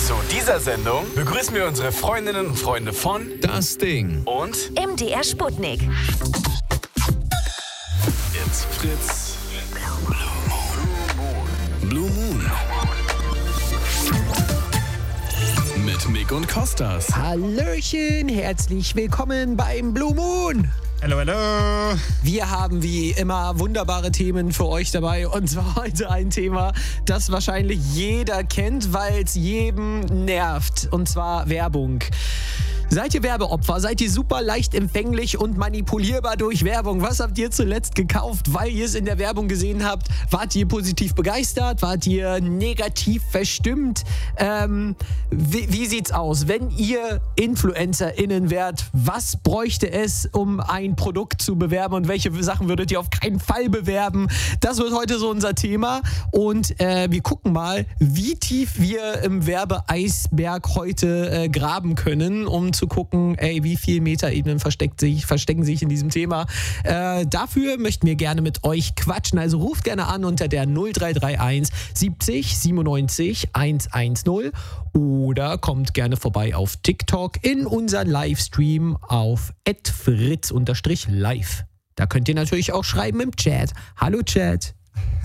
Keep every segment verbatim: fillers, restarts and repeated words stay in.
Zu dieser Sendung begrüßen wir unsere Freundinnen und Freunde von Das Ding und M D R Sputnik. It's Fritz. Blue Moon. Mit Mick und Kostas. Hallöchen, herzlich willkommen beim Blue Moon. Hallo, hallo. Wir haben wie immer wunderbare Themen für euch dabei. Und zwar heute ein Thema, das wahrscheinlich jeder kennt, weil es jedem nervt. Und zwar Werbung. Seid ihr Werbeopfer? Seid ihr super leicht empfänglich und manipulierbar durch Werbung? Was habt ihr zuletzt gekauft, weil ihr es in der Werbung gesehen habt? Wart ihr positiv begeistert? Wart ihr negativ verstimmt? Ähm, wie, wie sieht's aus? Wenn ihr InfluencerInnen wärt, was bräuchte es, um ein Produkt zu bewerben? Und welche Sachen würdet ihr auf keinen Fall bewerben? Das wird heute so unser Thema. Und äh, wir gucken mal, wie tief wir im Werbeeisberg heute äh, graben können, um zu gucken, ey, wie viele Metaebenen versteckt sich, verstecken sich in diesem Thema. Äh, dafür möchten wir gerne mit euch quatschen. Also ruft gerne an unter der null drei drei eins siebzig siebenundneunzig hundertzehn oder kommt gerne vorbei auf TikTok in unseren Livestream auf at fritz live. Da könnt ihr natürlich auch schreiben im Chat. Hallo Chat.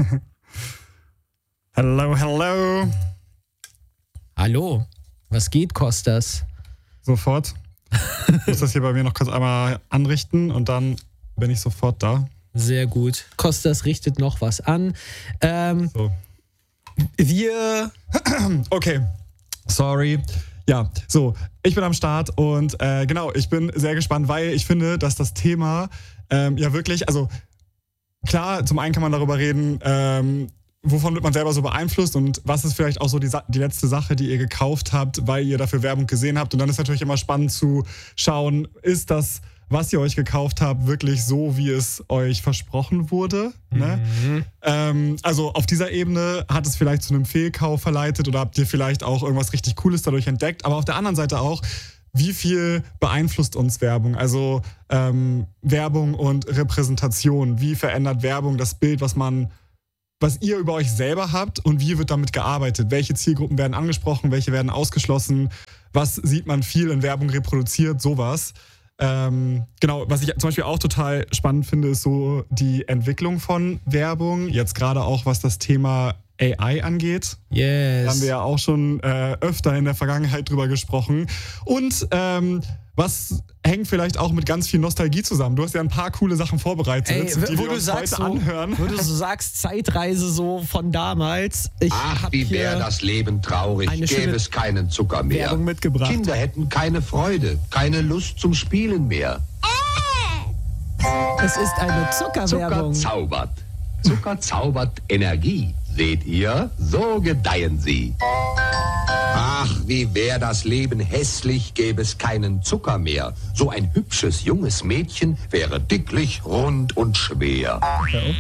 Hallo, hallo. Hallo. Was geht, Kostas? Sofort. Ich muss das hier bei mir noch kurz einmal anrichten und dann bin ich sofort da. Sehr gut. Kostas richtet noch was an. Ähm, so. Wir... Okay, sorry. Ja, so, ich bin am Start und äh, genau, ich bin sehr gespannt, weil ich finde, dass das Thema ähm, ja wirklich, also klar, zum einen kann man darüber reden, ähm, wovon wird man selber so beeinflusst und was ist vielleicht auch so die, Sa- die letzte Sache, die ihr gekauft habt, weil ihr dafür Werbung gesehen habt. Und dann ist natürlich immer spannend zu schauen, ist das, was ihr euch gekauft habt, wirklich so, wie es euch versprochen wurde? Mhm. Ne? Ähm, also auf dieser Ebene hat es vielleicht zu einem Fehlkauf verleitet oder habt ihr vielleicht auch irgendwas richtig Cooles dadurch entdeckt. Aber auf der anderen Seite auch, wie viel beeinflusst uns Werbung? Also ähm, Werbung und Repräsentation. Wie verändert Werbung das Bild, was man was ihr über euch selber habt und wie wird damit gearbeitet? Welche Zielgruppen werden angesprochen, welche werden ausgeschlossen? Was sieht man viel in Werbung reproduziert? Sowas. Ähm, genau, was ich zum Beispiel auch total spannend finde, ist so die Entwicklung von Werbung. Jetzt gerade auch, was das Thema A I angeht. Yes. Da haben wir ja auch schon äh, öfter in der Vergangenheit drüber gesprochen. Und ähm, was hängt vielleicht auch mit ganz viel Nostalgie zusammen. Du hast ja ein paar coole Sachen vorbereitet, Ey, die wo wir du uns sagst, heute so, anhören. wo du so sagst, Zeitreise so von damals. Ich Ach, hab wie wäre hier das Leben traurig, eine gäbe schöne es keinen Zucker mehr. Werbung mitgebracht. Kinder hätten keine Freude, keine Lust zum Spielen mehr. Es ist eine Zucker Zuckerwerbung. zaubert. Zucker zaubert Energie. Seht ihr, so gedeihen sie. Ach, wie wär das Leben hässlich, gäbe es keinen Zucker mehr. So ein hübsches, junges Mädchen wäre dicklich, rund und schwer. Okay.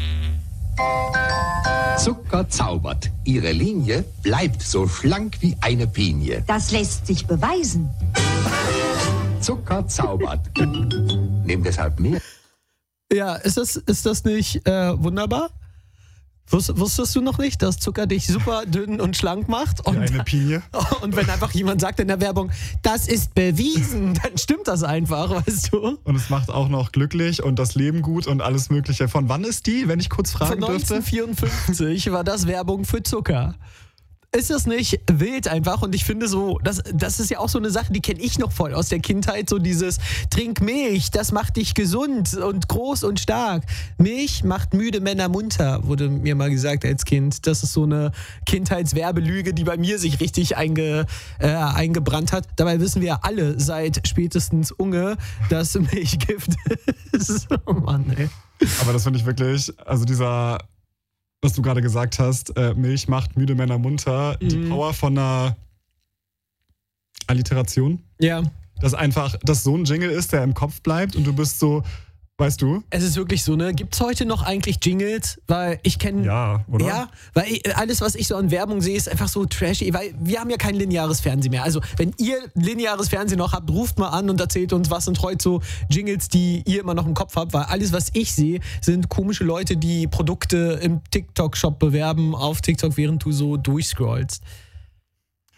Zucker zaubert. Ihre Linie bleibt so schlank wie eine Pinie. Das lässt sich beweisen. Zucker zaubert. Nehmt deshalb mehr. Ja, ist das, ist das nicht äh, wunderbar? Wus- Wusstest du noch nicht, dass Zucker dich super dünn und schlank macht? Und, Wie eine Pinie. und wenn einfach jemand sagt in der Werbung, das ist bewiesen, dann stimmt das einfach, weißt du? Und es macht auch noch glücklich und das Leben gut und alles Mögliche. Von wann ist die, wenn ich kurz Von fragen dürfte? neunzehnhundertvierundfünfzig war das Werbung für Zucker. Ist das nicht wild einfach? Und ich finde so, das, das ist ja auch so eine Sache, die kenne ich noch voll aus der Kindheit. So dieses, trink Milch, das macht dich gesund und groß und stark. Milch macht müde Männer munter, wurde mir mal gesagt als Kind. Das ist so eine Kindheitswerbelüge, die bei mir sich richtig einge, äh, eingebrannt hat. Dabei wissen wir alle seit spätestens Unge, dass Milchgift ist. Oh Mann, ey. Aber das finde ich wirklich, also dieser, was du gerade gesagt hast, äh, Milch macht müde Männer munter, Mhm. die Power von einer Alliteration, Ja. dass einfach, dass so ein Jingle ist, der im Kopf bleibt und du bist so, weißt du? Es ist wirklich so, ne? Gibt's heute noch eigentlich Jingles? Weil ich kenne... Ja, oder? Ja, weil ich, alles, was ich so an Werbung sehe, ist einfach so trashy, weil wir haben ja kein lineares Fernsehen mehr. Also, wenn ihr lineares Fernsehen noch habt, ruft mal an und erzählt uns, was sind heute so Jingles, die ihr immer noch im Kopf habt, weil alles, was ich sehe, sind komische Leute, die Produkte im TikTok-Shop bewerben auf TikTok, während du so durchscrollst.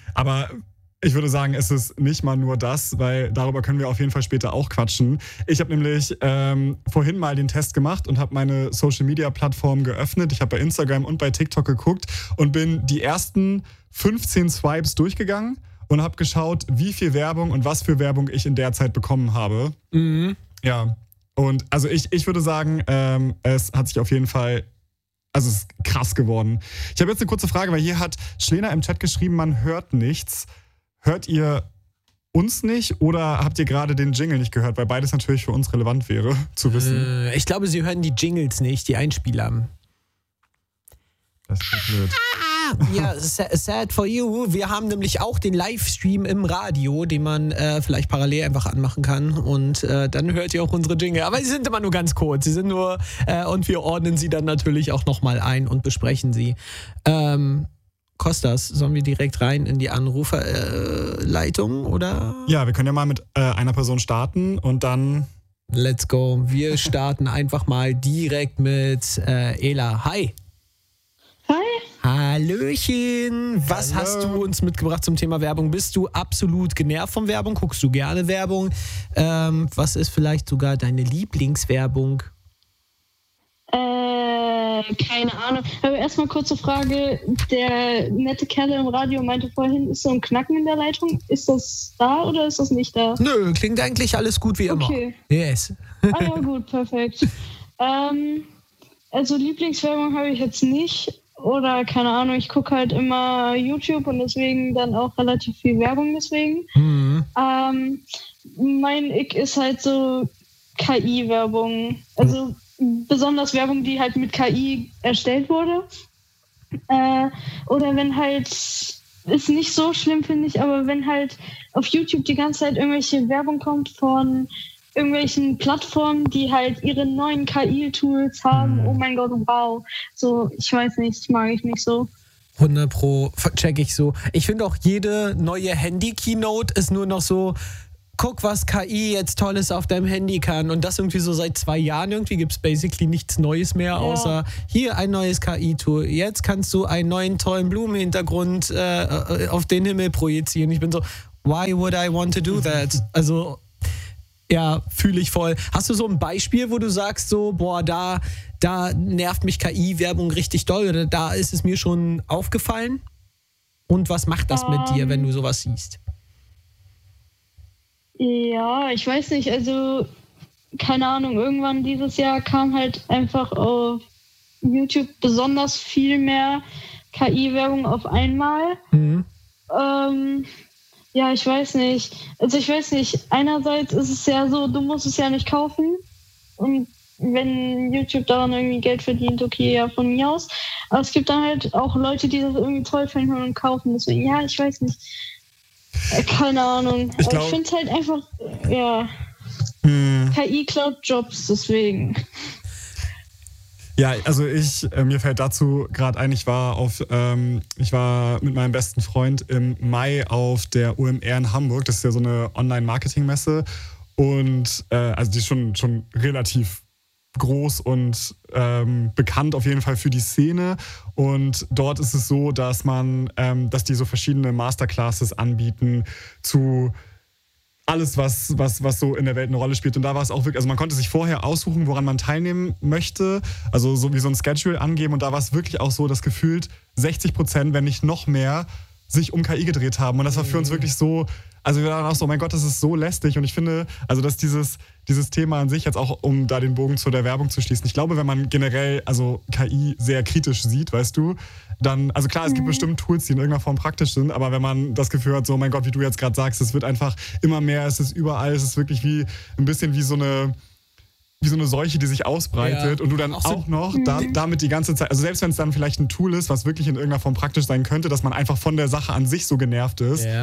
aber ich würde sagen, es ist nicht mal nur das, weil darüber können wir auf jeden Fall später auch quatschen. Ich habe nämlich ähm, vorhin mal den Test gemacht und habe meine Social-Media-Plattform geöffnet. Ich habe bei Instagram und bei TikTok geguckt und bin die ersten fünfzehn Swipes durchgegangen und habe geschaut, wie viel Werbung und was für Werbung ich in der Zeit bekommen habe. Mhm. Ja, und also ich, ich würde sagen, ähm, es hat sich auf jeden Fall... Also es ist krass geworden. Ich habe jetzt eine kurze Frage, weil hier hat Schlena im Chat geschrieben, man hört nichts. Hört ihr uns nicht oder habt ihr gerade den Jingle nicht gehört? Weil beides natürlich für uns relevant wäre, zu wissen. Äh, ich glaube, sie hören die Jingles nicht, die Einspieler. Das ist blöd. Ja, sad for you. Wir haben nämlich auch den Livestream im Radio, den man äh, vielleicht parallel einfach anmachen kann. Und äh, dann hört ihr auch unsere Jingle. Aber sie sind immer nur ganz kurz. Sie sind nur, äh, und wir ordnen sie dann natürlich auch nochmal ein und besprechen sie. Ähm, Kostas, sollen wir direkt rein in die Anruferleitung, äh, oder? Ja, wir können ja mal mit äh, einer Person starten und dann... Let's go. Wir starten einfach mal direkt mit äh, Ela. Hi. Hi. Hallöchen. Was Hallo. hast du uns mitgebracht zum Thema Werbung? Bist du absolut genervt von Werbung? Guckst du gerne Werbung? Ähm, was ist vielleicht sogar deine Lieblingswerbung? Äh, keine Ahnung. Aber erstmal kurze Frage. Der nette Kerl im Radio meinte vorhin, ist so ein Knacken in der Leitung. Ist das da oder ist das nicht da? Nö, klingt eigentlich alles gut wie immer. Okay. Yes. Ah ja, gut, perfekt. ähm, also Lieblingswerbung habe ich jetzt nicht. Oder keine Ahnung, ich gucke halt immer YouTube und deswegen dann auch relativ viel Werbung deswegen. Mhm. Ähm, mein Ick ist halt so K I-Werbung. Also besonders Werbung, die halt mit K I erstellt wurde. Äh, oder wenn halt, ist nicht so schlimm, finde ich, aber wenn halt auf YouTube die ganze Zeit irgendwelche Werbung kommt von irgendwelchen Plattformen, die halt ihre neuen K I-Tools haben. Oh mein Gott, wow. So, ich weiß nicht, mag ich nicht so. hundert Pro check ich so. Ich finde auch, jede neue Handy-Keynote ist nur noch so, guck, was K I jetzt Tolles auf deinem Handy kann. Und das irgendwie so seit zwei Jahren. Irgendwie gibt es basically nichts Neues mehr, außer hier ein neues K I-Tool. Jetzt kannst du einen neuen tollen Blumenhintergrund äh, auf den Himmel projizieren. Ich bin so, why would I want to do that? Also... Ja, fühle ich voll. Hast du so ein Beispiel, wo du sagst so, boah, da, da nervt mich K I-Werbung richtig doll oder da ist es mir schon aufgefallen? Und was macht das um, mit dir, wenn du sowas siehst? Ja, ich weiß nicht, also keine Ahnung, irgendwann dieses Jahr kam halt einfach auf YouTube besonders viel mehr K I-Werbung auf einmal. Mhm. Ähm... Ja, ich weiß nicht. Also ich weiß nicht, einerseits ist es ja so, du musst es ja nicht kaufen. Und wenn YouTube daran irgendwie Geld verdient, okay, ja, von mir aus. Aber es gibt dann halt auch Leute, die das irgendwie toll finden und kaufen. Deswegen, ja, ich weiß nicht. Keine Ahnung. Ich, ich finde es halt einfach, ja, hm. K I klaut Jobs, deswegen. Ja, also ich, äh, mir fällt dazu gerade ein, ich war auf, ähm, ich war mit meinem besten Freund im Mai auf der O M R in Hamburg. Das ist ja so eine Online-Marketing-Messe und äh, also die ist schon, schon relativ groß und ähm, bekannt auf jeden Fall für die Szene. Und dort ist es so, dass man, ähm, dass die so verschiedene Masterclasses anbieten zu alles, was, was, was so in der Welt eine Rolle spielt. Und da war es auch wirklich, also man konnte sich vorher aussuchen, woran man teilnehmen möchte, also so wie so ein Schedule angeben. Und da war es wirklich auch so, dass gefühlt sechzig Prozent, wenn nicht noch mehr, sich um K I gedreht haben. Und das war für uns wirklich so, also wir waren auch so, mein Gott, das ist so lästig. Und ich finde, also dass dieses, dieses Thema an sich jetzt auch, um da den Bogen zu der Werbung zu schließen, ich glaube, wenn man generell also K I sehr kritisch sieht, weißt du, dann, also klar, es gibt bestimmt Tools, die in irgendeiner Form praktisch sind, aber wenn man das Gefühl hat, so, mein Gott, wie du jetzt gerade sagst, es wird einfach immer mehr, es ist überall, es ist wirklich wie ein bisschen wie so eine wie so eine Seuche, die sich ausbreitet ja. und du dann auch, auch noch da, damit die ganze Zeit, also selbst wenn es dann vielleicht ein Tool ist, was wirklich in irgendeiner Form praktisch sein könnte, dass man einfach von der Sache an sich so genervt ist, ja.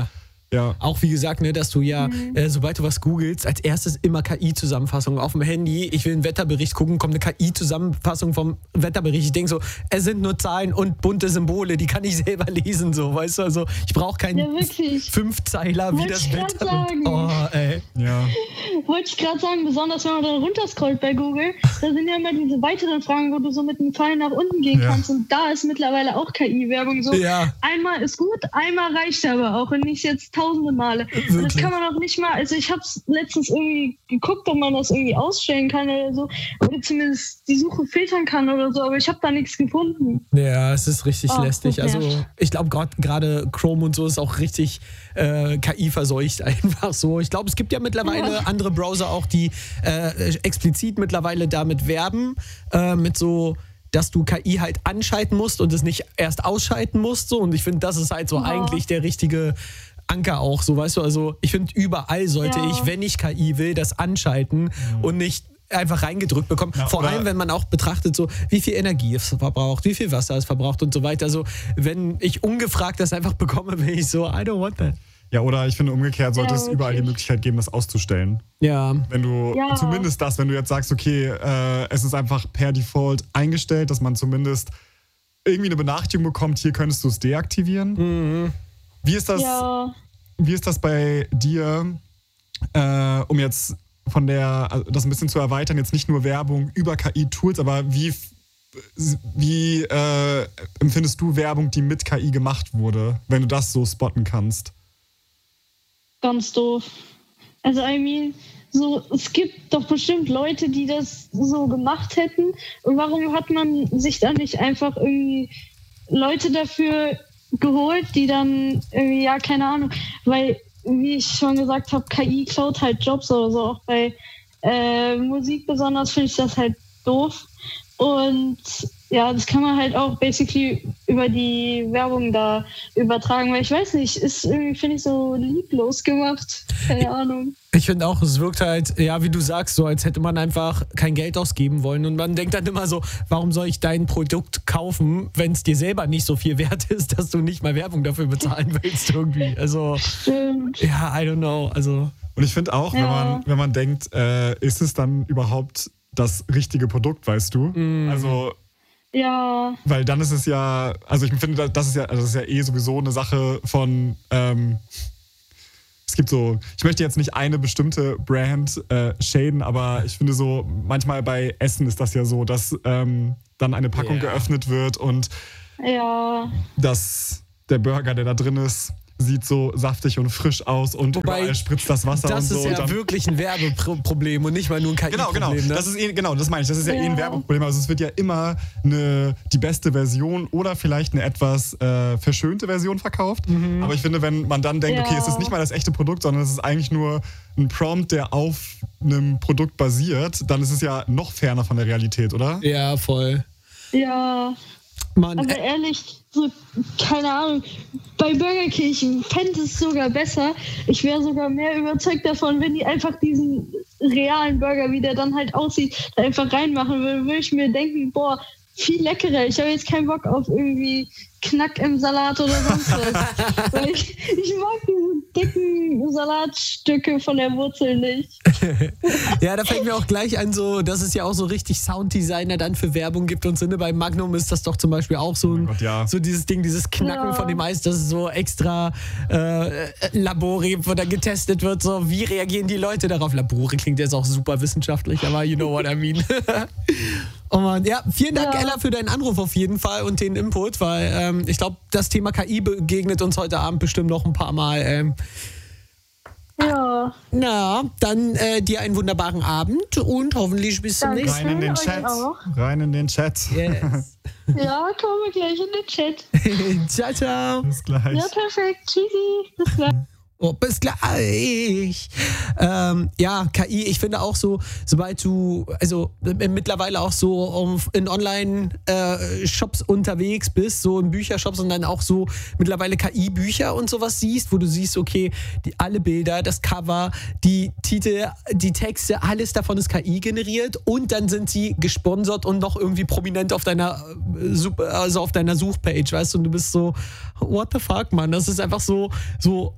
Ja. Auch wie gesagt, ne, dass du ja, Mhm. äh, sobald du was googelst, als erstes immer K I-Zusammenfassung auf dem Handy. Ich will einen Wetterbericht gucken, kommt eine K I-Zusammenfassung vom Wetterbericht. Ich denke so, es sind nur Zahlen und bunte Symbole, die kann ich selber lesen, so, weißt du? Also ich brauche keinen Ja, wirklich. Fünfzeiler, wie Wollte das ich grad Wetter sagen. Oh, ey. Ja. Wollte ich gerade sagen, besonders wenn man dann runterscrollt bei Google, da sind ja immer diese weiteren Fragen, wo du so mit dem Pfeil nach unten gehen Ja. kannst. Und da ist mittlerweile auch K I-Werbung so. Ja. Einmal ist gut, einmal reicht aber auch und nicht jetzt tausende Male. Und das kann man auch nicht mal, also ich habe es letztens irgendwie geguckt, ob man das irgendwie ausstellen kann oder so. Oder zumindest die Suche filtern kann oder so, aber ich habe da nichts gefunden. Ja, es ist richtig Oh, lästig. das Also nervt. ich glaube gerade Chrome und so ist auch richtig äh, K I-verseucht einfach so. Ich glaube, es gibt ja mittlerweile Ja. andere Browser auch, die äh, explizit mittlerweile damit werben, äh, mit so, dass du K I halt anschalten musst und es nicht erst ausschalten musst. So. Und ich finde, das ist halt so Ja. eigentlich der richtige Anker auch, so weißt du. Also ich finde, überall sollte Ja. ich, wenn ich K I will, das anschalten und nicht einfach reingedrückt bekommen. Ja, Vor oder- allem, wenn man auch betrachtet, so wie viel Energie es verbraucht, wie viel Wasser es verbraucht und so weiter. Also wenn ich ungefragt das einfach bekomme, bin ich so, I don't want that. Ja, oder ich finde umgekehrt sollte Ja, es überall die wirklich. Möglichkeit geben, das auszustellen. Ja, Wenn du Ja. zumindest das, wenn du jetzt sagst, okay, äh, es ist einfach per Default eingestellt, dass man zumindest irgendwie eine Benachrichtigung bekommt, hier könntest du es deaktivieren. Wie ist das, Ja, wie ist das bei dir, äh, um jetzt von der, also das ein bisschen zu erweitern, jetzt nicht nur Werbung über K I-Tools, aber wie, wie äh, empfindest du Werbung, die mit K I gemacht wurde, wenn du das so spotten kannst? ganz doof. Also, I mean, so, es gibt doch bestimmt Leute, die das so gemacht hätten. Und warum hat man sich da nicht einfach irgendwie Leute dafür geholt, die dann irgendwie, ja, keine Ahnung, weil, wie ich schon gesagt habe, K I klaut halt Jobs oder so. Auch bei äh, Musik besonders finde ich das halt doof. Und ja, das kann man halt auch basically über die Werbung da übertragen, weil ich weiß nicht, ist irgendwie, finde ich, so lieblos gemacht. Keine Ahnung. ich finde auch, es wirkt halt, ja, wie du sagst, so als hätte man einfach kein Geld ausgeben wollen. Und man denkt dann immer so, warum soll ich dein Produkt kaufen, wenn es dir selber nicht so viel wert ist, dass du nicht mal Werbung dafür bezahlen willst irgendwie. Also, Stimmt. ja, I don't know. Also, Und ich finde auch, wenn, Ja. man, wenn man denkt, äh, ist es dann überhaupt das richtige Produkt, weißt du? Also, Ja, weil dann ist es ja, also ich finde, das ist ja, also das ist ja eh sowieso eine Sache von, ähm, es gibt so, ich möchte jetzt nicht eine bestimmte Brand äh, shaden, aber ich finde so, manchmal bei Essen ist das ja so, dass ähm, dann eine Packung Ja. geöffnet wird und ja. dass der Burger, der da drin ist, sieht so saftig und frisch aus und Wobei, überall spritzt das Wasser das und so. ist und ja dann, wirklich ein Werbeproblem und nicht mal nur ein K Genau, I-Problem. genau. Ne? Das ist eh, genau, das meine ich. Das ist ja, eh ein Ja. Werbeproblem. Also es wird ja immer eine, die beste Version oder vielleicht eine etwas äh, verschönte Version verkauft. Aber ich finde, wenn man dann denkt, Ja. okay, es ist nicht mal das echte Produkt, sondern es ist eigentlich nur ein Prompt, der auf einem Produkt basiert, dann ist es ja noch ferner von der Realität, oder? Ja, voll. Ja, Mann, aber äh, ehrlich, so, keine Ahnung, bei Burger King, ich fände es sogar besser. Ich wäre sogar mehr überzeugt davon, wenn die einfach diesen realen Burger, wie der dann halt aussieht, da einfach reinmachen würden, würde ich mir denken, boah, viel leckerer. Ich habe jetzt keinen Bock auf irgendwie Knack im Salat oder sonst was. Weil ich, ich mag diese dicken Salatstücke von der Wurzel nicht. ja, da fällt mir auch gleich ein, so, dass es ja auch so richtig Sounddesigner dann für Werbung gibt und so. Ne? Bei Magnum ist das doch zum Beispiel auch so, ein, Gott, ja. so dieses Ding, dieses Knacken Ja. von dem Eis, das ist so extra äh, Labori, wo da getestet wird, so wie reagieren die Leute darauf. Labori klingt jetzt auch super wissenschaftlich, aber you know what I mean. Oh Mann, ja, vielen Dank, Ja. Ella, für deinen Anruf auf jeden Fall und den Input, weil ähm, ich glaube, das Thema K I begegnet uns heute Abend bestimmt noch ein paar Mal. Ähm, Ja, na, dann äh, dir einen wunderbaren Abend und hoffentlich bis zum Danke. nächsten Rein in den Euch Chat. auch. Rein in den Chat. Mal. Yes. ja, kommen wir gleich in den Chat. ciao, ciao. Bis gleich. Ja, perfekt. Tschüssi. Bis gleich. Oh, bis gleich. Ähm, ja, K I, ich finde auch so, sobald du, also äh, mittlerweile auch so auf, in Online-Shops unterwegs bist, so in Büchershops und dann auch so mittlerweile K I-Bücher und sowas siehst, wo du siehst, okay, die, alle Bilder, das Cover, die Titel, die Texte, alles davon ist K I generiert und dann sind sie gesponsert und noch irgendwie prominent auf deiner, äh, Sup- also auf deiner Suchpage, weißt du, und du bist so, what the fuck, Mann, das ist einfach so, so auf Bild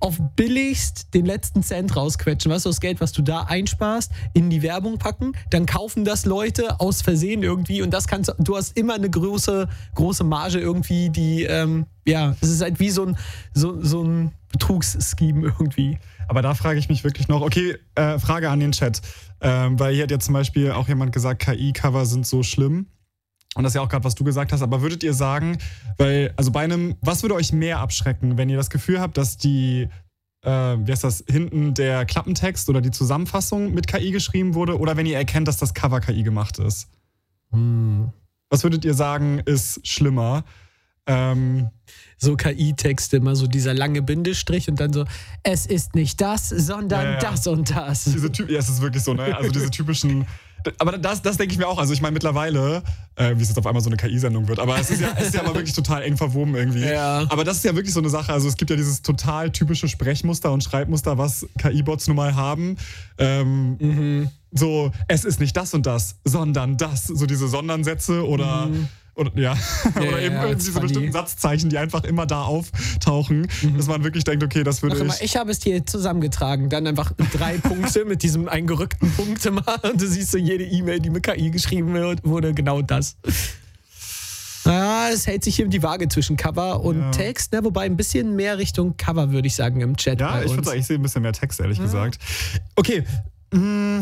billigst den letzten Cent rausquetschen, weißt du, das Geld, was du da einsparst, in die Werbung packen, dann kaufen das Leute aus Versehen irgendwie und das kannst du, du hast immer eine große, große Marge irgendwie, die, ähm, ja, es ist halt wie so ein, so, so ein Betrugsscheme irgendwie. Aber da frage ich mich wirklich noch, okay, äh, Frage an den Chat, ähm, weil hier hat jetzt zum Beispiel auch jemand gesagt, K I-Cover sind so schlimm. Und das ist ja auch gerade, was du gesagt hast, aber würdet ihr sagen, weil, also bei einem, was würde euch mehr abschrecken, wenn ihr das Gefühl habt, dass die, äh, wie heißt das, hinten der Klappentext oder die Zusammenfassung mit K I geschrieben wurde oder wenn ihr erkennt, dass das Cover K I gemacht ist? Hm. Was würdet ihr sagen, ist schlimmer? Ähm, so K I-Texte, immer so dieser lange Bindestrich und dann so, es ist nicht das, sondern ja, ja. das und das. Diese Ty- ja, es ist wirklich so, ne? Also diese typischen. Aber das, das denke ich mir auch. Also ich meine mittlerweile, äh, wie es jetzt auf einmal so eine K I-Sendung wird, aber es ist ja, es ist ja aber wirklich total eng verwoben irgendwie. Ja. Aber das ist ja wirklich so eine Sache. Also es gibt ja dieses total typische Sprechmuster und Schreibmuster, was K I-Bots nun mal haben. Ähm, Mhm. So, es ist nicht das und das, sondern das. So diese Sondernsätze oder... Mhm. Oder, ja. Ja, oder eben ja, irgendwie it's diese funny. bestimmten Satzzeichen, die einfach immer da auftauchen, dass man wirklich denkt, okay, das würde Ach, ich... immer, ich habe es dir zusammengetragen. Dann einfach drei Punkte mit diesem eingerückten Punkt immer. Und du siehst so jede E-Mail, die mit K I geschrieben wird, wurde genau das. Ja, es hält sich hier die Waage zwischen Cover und Ja. Text, ne? Wobei ein bisschen mehr Richtung Cover, würde ich sagen, im Chat. Ja, bei ich uns. würde sagen, ich sehe ein bisschen mehr Text, ehrlich gesagt. Okay. mm.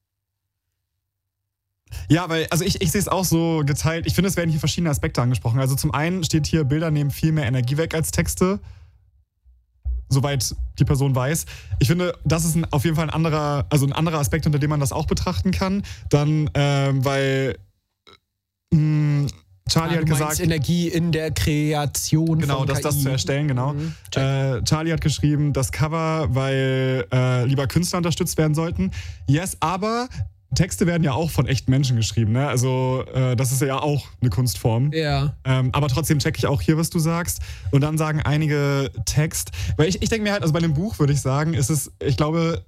Ja, weil, also ich, ich sehe es auch so geteilt. Ich finde, es werden hier verschiedene Aspekte angesprochen. Also zum einen steht hier, Bilder nehmen viel mehr Energie weg als Texte. Soweit die Person weiß. Ich finde, das ist ein, auf jeden Fall ein anderer, also ein anderer Aspekt, unter dem man das auch betrachten kann. Dann, ähm, weil mh, Charlie Ah, hat du gesagt... meinst Energie in der Kreation Genau, von das, K I. das zu erstellen, genau. Mhm, check. Äh, Charlie hat geschrieben, das Cover, weil äh, lieber Künstler unterstützt werden sollten. Yes, aber Texte werden ja auch von echten Menschen geschrieben, ne? Also äh, das ist ja auch eine Kunstform. Ja. Ähm, aber trotzdem checke ich auch hier, was du sagst. Und dann sagen einige Text, weil ich, ich denke mir halt, also bei einem Buch würde ich sagen, ist es, ich glaube,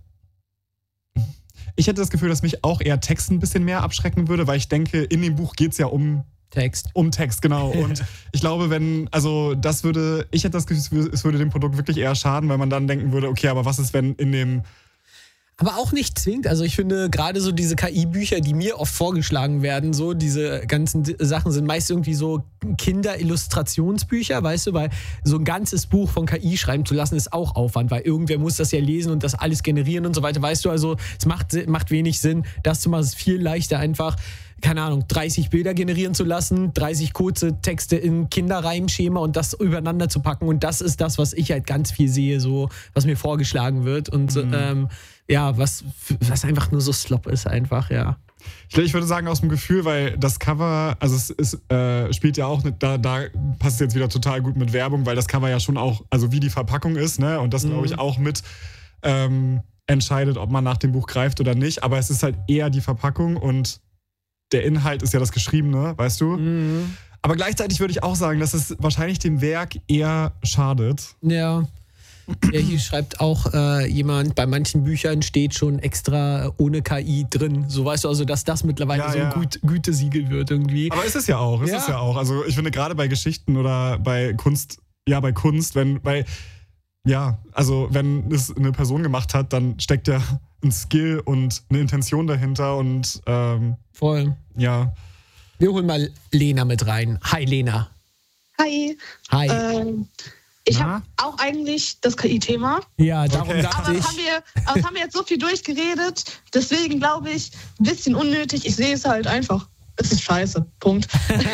ich hätte das Gefühl, dass mich auch eher Text ein bisschen mehr abschrecken würde, weil ich denke, in dem Buch geht es ja um Text. Um Text, genau. Und ich glaube, wenn, also das würde, ich hätte das Gefühl, es würde dem Produkt wirklich eher schaden, weil man dann denken würde, okay, aber was ist, wenn in dem... Aber auch nicht zwingend. Also ich finde, gerade so diese K I-Bücher, die mir oft vorgeschlagen werden, so diese ganzen D- Sachen sind meist irgendwie so Kinder-Illustrationsbücher, weißt du, weil so ein ganzes Buch von K I schreiben zu lassen, ist auch Aufwand, weil irgendwer muss das ja lesen und das alles generieren und so weiter, weißt du, also es macht, macht wenig Sinn. Das zu machen ist viel leichter einfach, keine Ahnung, dreißig Bilder generieren zu lassen, dreißig kurze Texte in Kinderreimschema und das übereinander zu packen und das ist das, was ich halt ganz viel sehe, so, was mir vorgeschlagen wird und Mhm. ähm, ja, was, was einfach nur so Slop ist einfach, ja. Ich, ich würde sagen aus dem Gefühl, weil das Cover, also es ist, äh, spielt ja auch, nicht, da, da passt es jetzt wieder total gut mit Werbung, weil das Cover ja schon auch, also wie die Verpackung ist, ne, und das Mhm. glaube ich auch mit ähm, entscheidet, ob man nach dem Buch greift oder nicht, aber es ist halt eher die Verpackung und der Inhalt ist ja das Geschriebene, weißt du? Mhm. Aber gleichzeitig würde ich auch sagen, dass es wahrscheinlich dem Werk eher schadet. Ja. Ja, hier schreibt auch äh, jemand, bei manchen Büchern steht schon extra ohne K I drin. So weißt du, also dass das mittlerweile Ja, so ein ja. Güt- Gütesiegel wird irgendwie. Aber ist es ja auch, ist Ja. es ja auch. Also ich finde gerade bei Geschichten oder bei Kunst, ja bei Kunst, wenn, bei, ja, also wenn es eine Person gemacht hat, dann steckt ja ein Skill und eine Intention dahinter und ähm, Voll. ja. Wir holen mal Lena mit rein. Hi Lena. Hi. Hi. Ähm, ich Na? habe auch eigentlich das K I-Thema. ja, darum okay. dachte Aber ich. das haben, wir, aber das haben wir jetzt so viel durchgeredet. Deswegen glaube ich, ein bisschen unnötig. Ich sehe es halt einfach. Es ist scheiße. Punkt.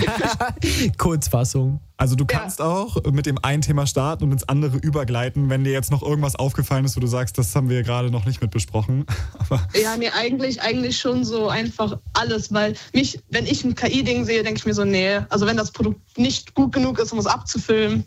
Kurzfassung. Also du kannst auch mit dem einen Thema starten und ins andere übergleiten, wenn dir jetzt noch irgendwas aufgefallen ist, wo du sagst, das haben wir gerade noch nicht mit besprochen. Aber Ja, nee, eigentlich, eigentlich schon so einfach alles, weil mich, wenn ich ein K I-Ding sehe, denke ich mir so, nee, also wenn das Produkt nicht gut genug ist, um es abzufilmen.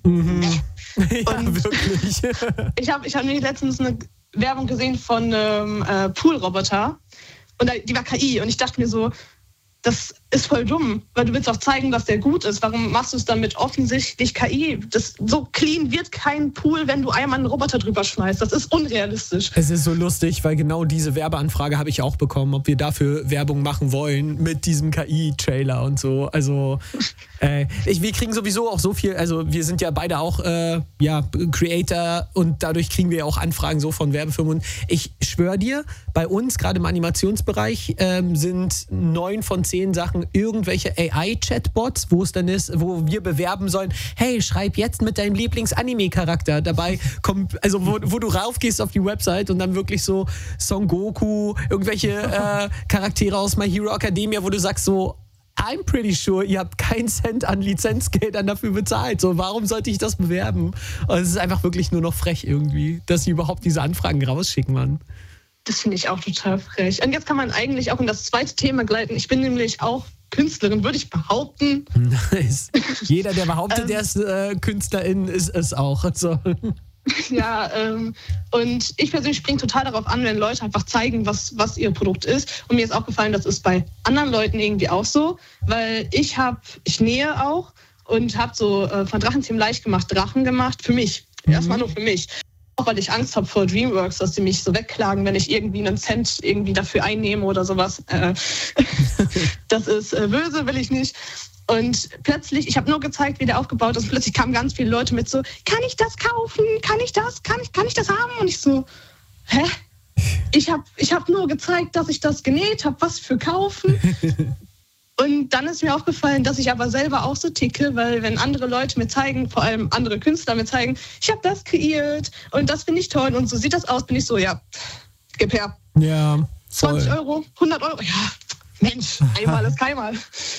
ja, Und- wirklich. Ich habe ich hab nämlich letztens eine Werbung gesehen von einem äh, Poolroboter und da, die war K I und ich dachte mir so, das ist voll dumm, weil du willst auch zeigen, dass der gut ist. Warum machst du es dann mit offensichtlich K I? Das, so clean wird kein Pool, wenn du einmal einen Roboter drüber schmeißt. Das ist unrealistisch. Es ist so lustig, weil genau diese Werbeanfrage habe ich auch bekommen, ob wir dafür Werbung machen wollen mit diesem K I-Trailer und so. Also äh, ich, wir kriegen sowieso auch so viel, also wir sind ja beide auch äh, ja, Creator und dadurch kriegen wir ja auch Anfragen so von Werbefirmen. Und ich schwöre dir, bei uns, gerade im Animationsbereich, ähm, sind neun von zehn Sachen irgendwelche A I-Chatbots, wo es dann ist, wo wir bewerben sollen, hey, schreib jetzt mit deinem Lieblings-Anime-Charakter. Dabei kommt, also wo, wo du raufgehst auf die Website und dann wirklich so Son Goku, irgendwelche äh, Charaktere aus My Hero Academia, wo du sagst so, I'm pretty sure, ihr habt keinen Cent an Lizenzgeldern dafür bezahlt. So, warum sollte ich das bewerben? Und es ist einfach wirklich nur noch frech irgendwie, dass sie überhaupt diese Anfragen rausschicken, Mann. Das finde ich auch total frech. Und jetzt kann man eigentlich auch in das zweite Thema gleiten. Ich bin nämlich auch Künstlerin, würde ich behaupten. Nice. Jeder, der behauptet, der ist äh, Künstlerin, ist es auch. Also. Ja, ähm, und ich persönlich springe total darauf an, wenn Leute einfach zeigen, was, was ihr Produkt ist. Und mir ist aufgefallen, das ist bei anderen Leuten irgendwie auch so, weil ich habe, ich nähe auch und habe so äh, von Drachenzähmen leicht gemacht, Drachen gemacht, für mich. Mhm. Erstmal nur für mich. Auch weil ich Angst habe vor DreamWorks, dass sie mich so wegklagen, wenn ich irgendwie einen Cent irgendwie dafür einnehme oder sowas. Äh, das ist äh, böse, will ich nicht. Und plötzlich, ich habe nur gezeigt, wie der aufgebaut ist, und plötzlich kamen ganz viele Leute mit so, kann ich das kaufen? Kann ich das? Kann ich, kann ich das haben? Und ich so, hä? Ich habe ich hab nur gezeigt, dass ich das genäht habe, was für kaufen. Und dann ist mir aufgefallen, dass ich aber selber auch so ticke, weil wenn andere Leute mir zeigen, vor allem andere Künstler mir zeigen, ich habe das kreiert und das finde ich toll und so sieht das aus, bin ich so, ja, gib her. Ja, voll. zwanzig Euro, hundert Euro, ja, Mensch, einmal ist keinmal.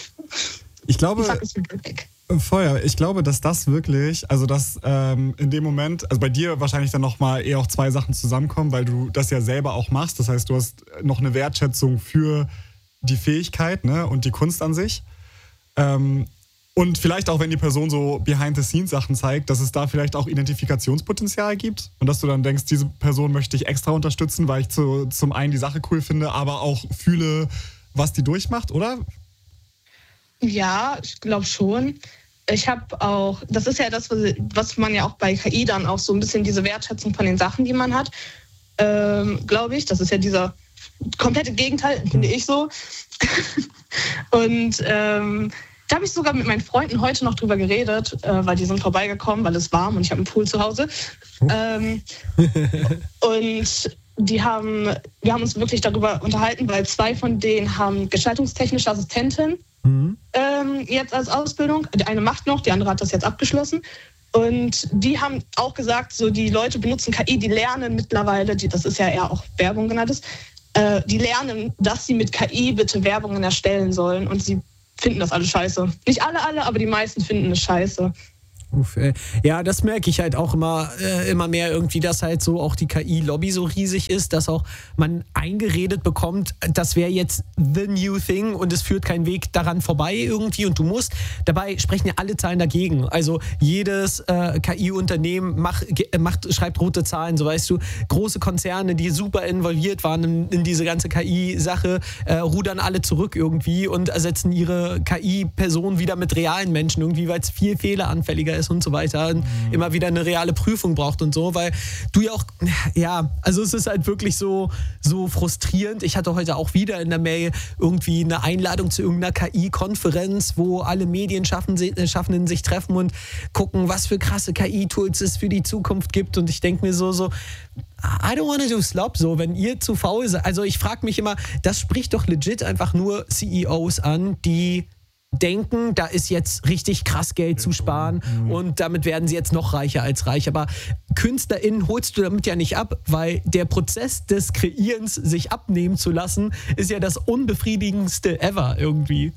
Ich glaube, weg. Feuer, ich glaube, dass das wirklich, also dass ähm, in dem Moment, also bei dir wahrscheinlich dann nochmal eher auch zwei Sachen zusammenkommen, weil du das ja selber auch machst. Das heißt, du hast noch eine Wertschätzung für die Fähigkeit, ne, und die Kunst an sich. Ähm, und vielleicht auch, wenn die Person so Behind-the-Scenes-Sachen zeigt, dass es da vielleicht auch Identifikationspotenzial gibt und dass du dann denkst, diese Person möchte ich extra unterstützen, weil ich zu, zum einen die Sache cool finde, aber auch fühle, was die durchmacht, oder? Ja, ich glaube schon. Ich habe auch, das ist ja das, was man ja auch bei K I dann auch so ein bisschen diese Wertschätzung von den Sachen, die man hat, ähm, glaube ich. Das ist ja dieser komplette Gegenteil, finde ich so. Und ähm, da habe ich sogar mit meinen Freunden heute noch drüber geredet, äh, weil die sind vorbeigekommen, weil es warm und ich habe einen Pool zu Hause. Ähm, und die haben, wir haben uns wirklich darüber unterhalten, weil zwei von denen haben gestaltungstechnische Assistentin mhm. ähm, jetzt als Ausbildung. Die eine macht noch, die andere hat das jetzt abgeschlossen. Und die haben auch gesagt, so die Leute benutzen K I, die lernen mittlerweile, die, das ist ja eher auch Werbung genannt ist, äh, die lernen, dass sie mit K I bitte Werbungen erstellen sollen und sie finden das alle scheiße. Nicht alle, alle, aber die meisten finden es scheiße. Uff, äh, ja, das merke ich halt auch immer, äh, immer mehr irgendwie, dass halt so auch die K I-Lobby so riesig ist, dass auch man eingeredet bekommt, das wäre jetzt the new thing und es führt kein Weg daran vorbei irgendwie und du musst. Dabei sprechen ja alle Zahlen dagegen. Also jedes äh, K I-Unternehmen macht, macht, schreibt rote Zahlen, so weißt du. Große Konzerne, die super involviert waren in, in diese ganze K I-Sache, äh, rudern alle zurück irgendwie und ersetzen ihre K I-Personen wieder mit realen Menschen irgendwie, weil es viel fehleranfälliger ist und so weiter und mhm. immer wieder eine reale Prüfung braucht und so, weil du ja auch, ja, also es ist halt wirklich so, so frustrierend. Ich hatte heute auch wieder in der Mail irgendwie eine Einladung zu irgendeiner K I-Konferenz, wo alle Medienschaffenden sich treffen und gucken, was für krasse K I-Tools es für die Zukunft gibt und ich denke mir so, so I don't wanna do slop, so, wenn ihr zu faul seid. Also ich frage mich immer, das spricht doch legit einfach nur C E Os an, die denken, da ist jetzt richtig krass Geld zu sparen mhm. und damit werden sie jetzt noch reicher als reich. Aber KünstlerInnen holst du damit ja nicht ab, weil der Prozess des Kreierens, sich abnehmen zu lassen, ist ja das unbefriedigendste ever irgendwie.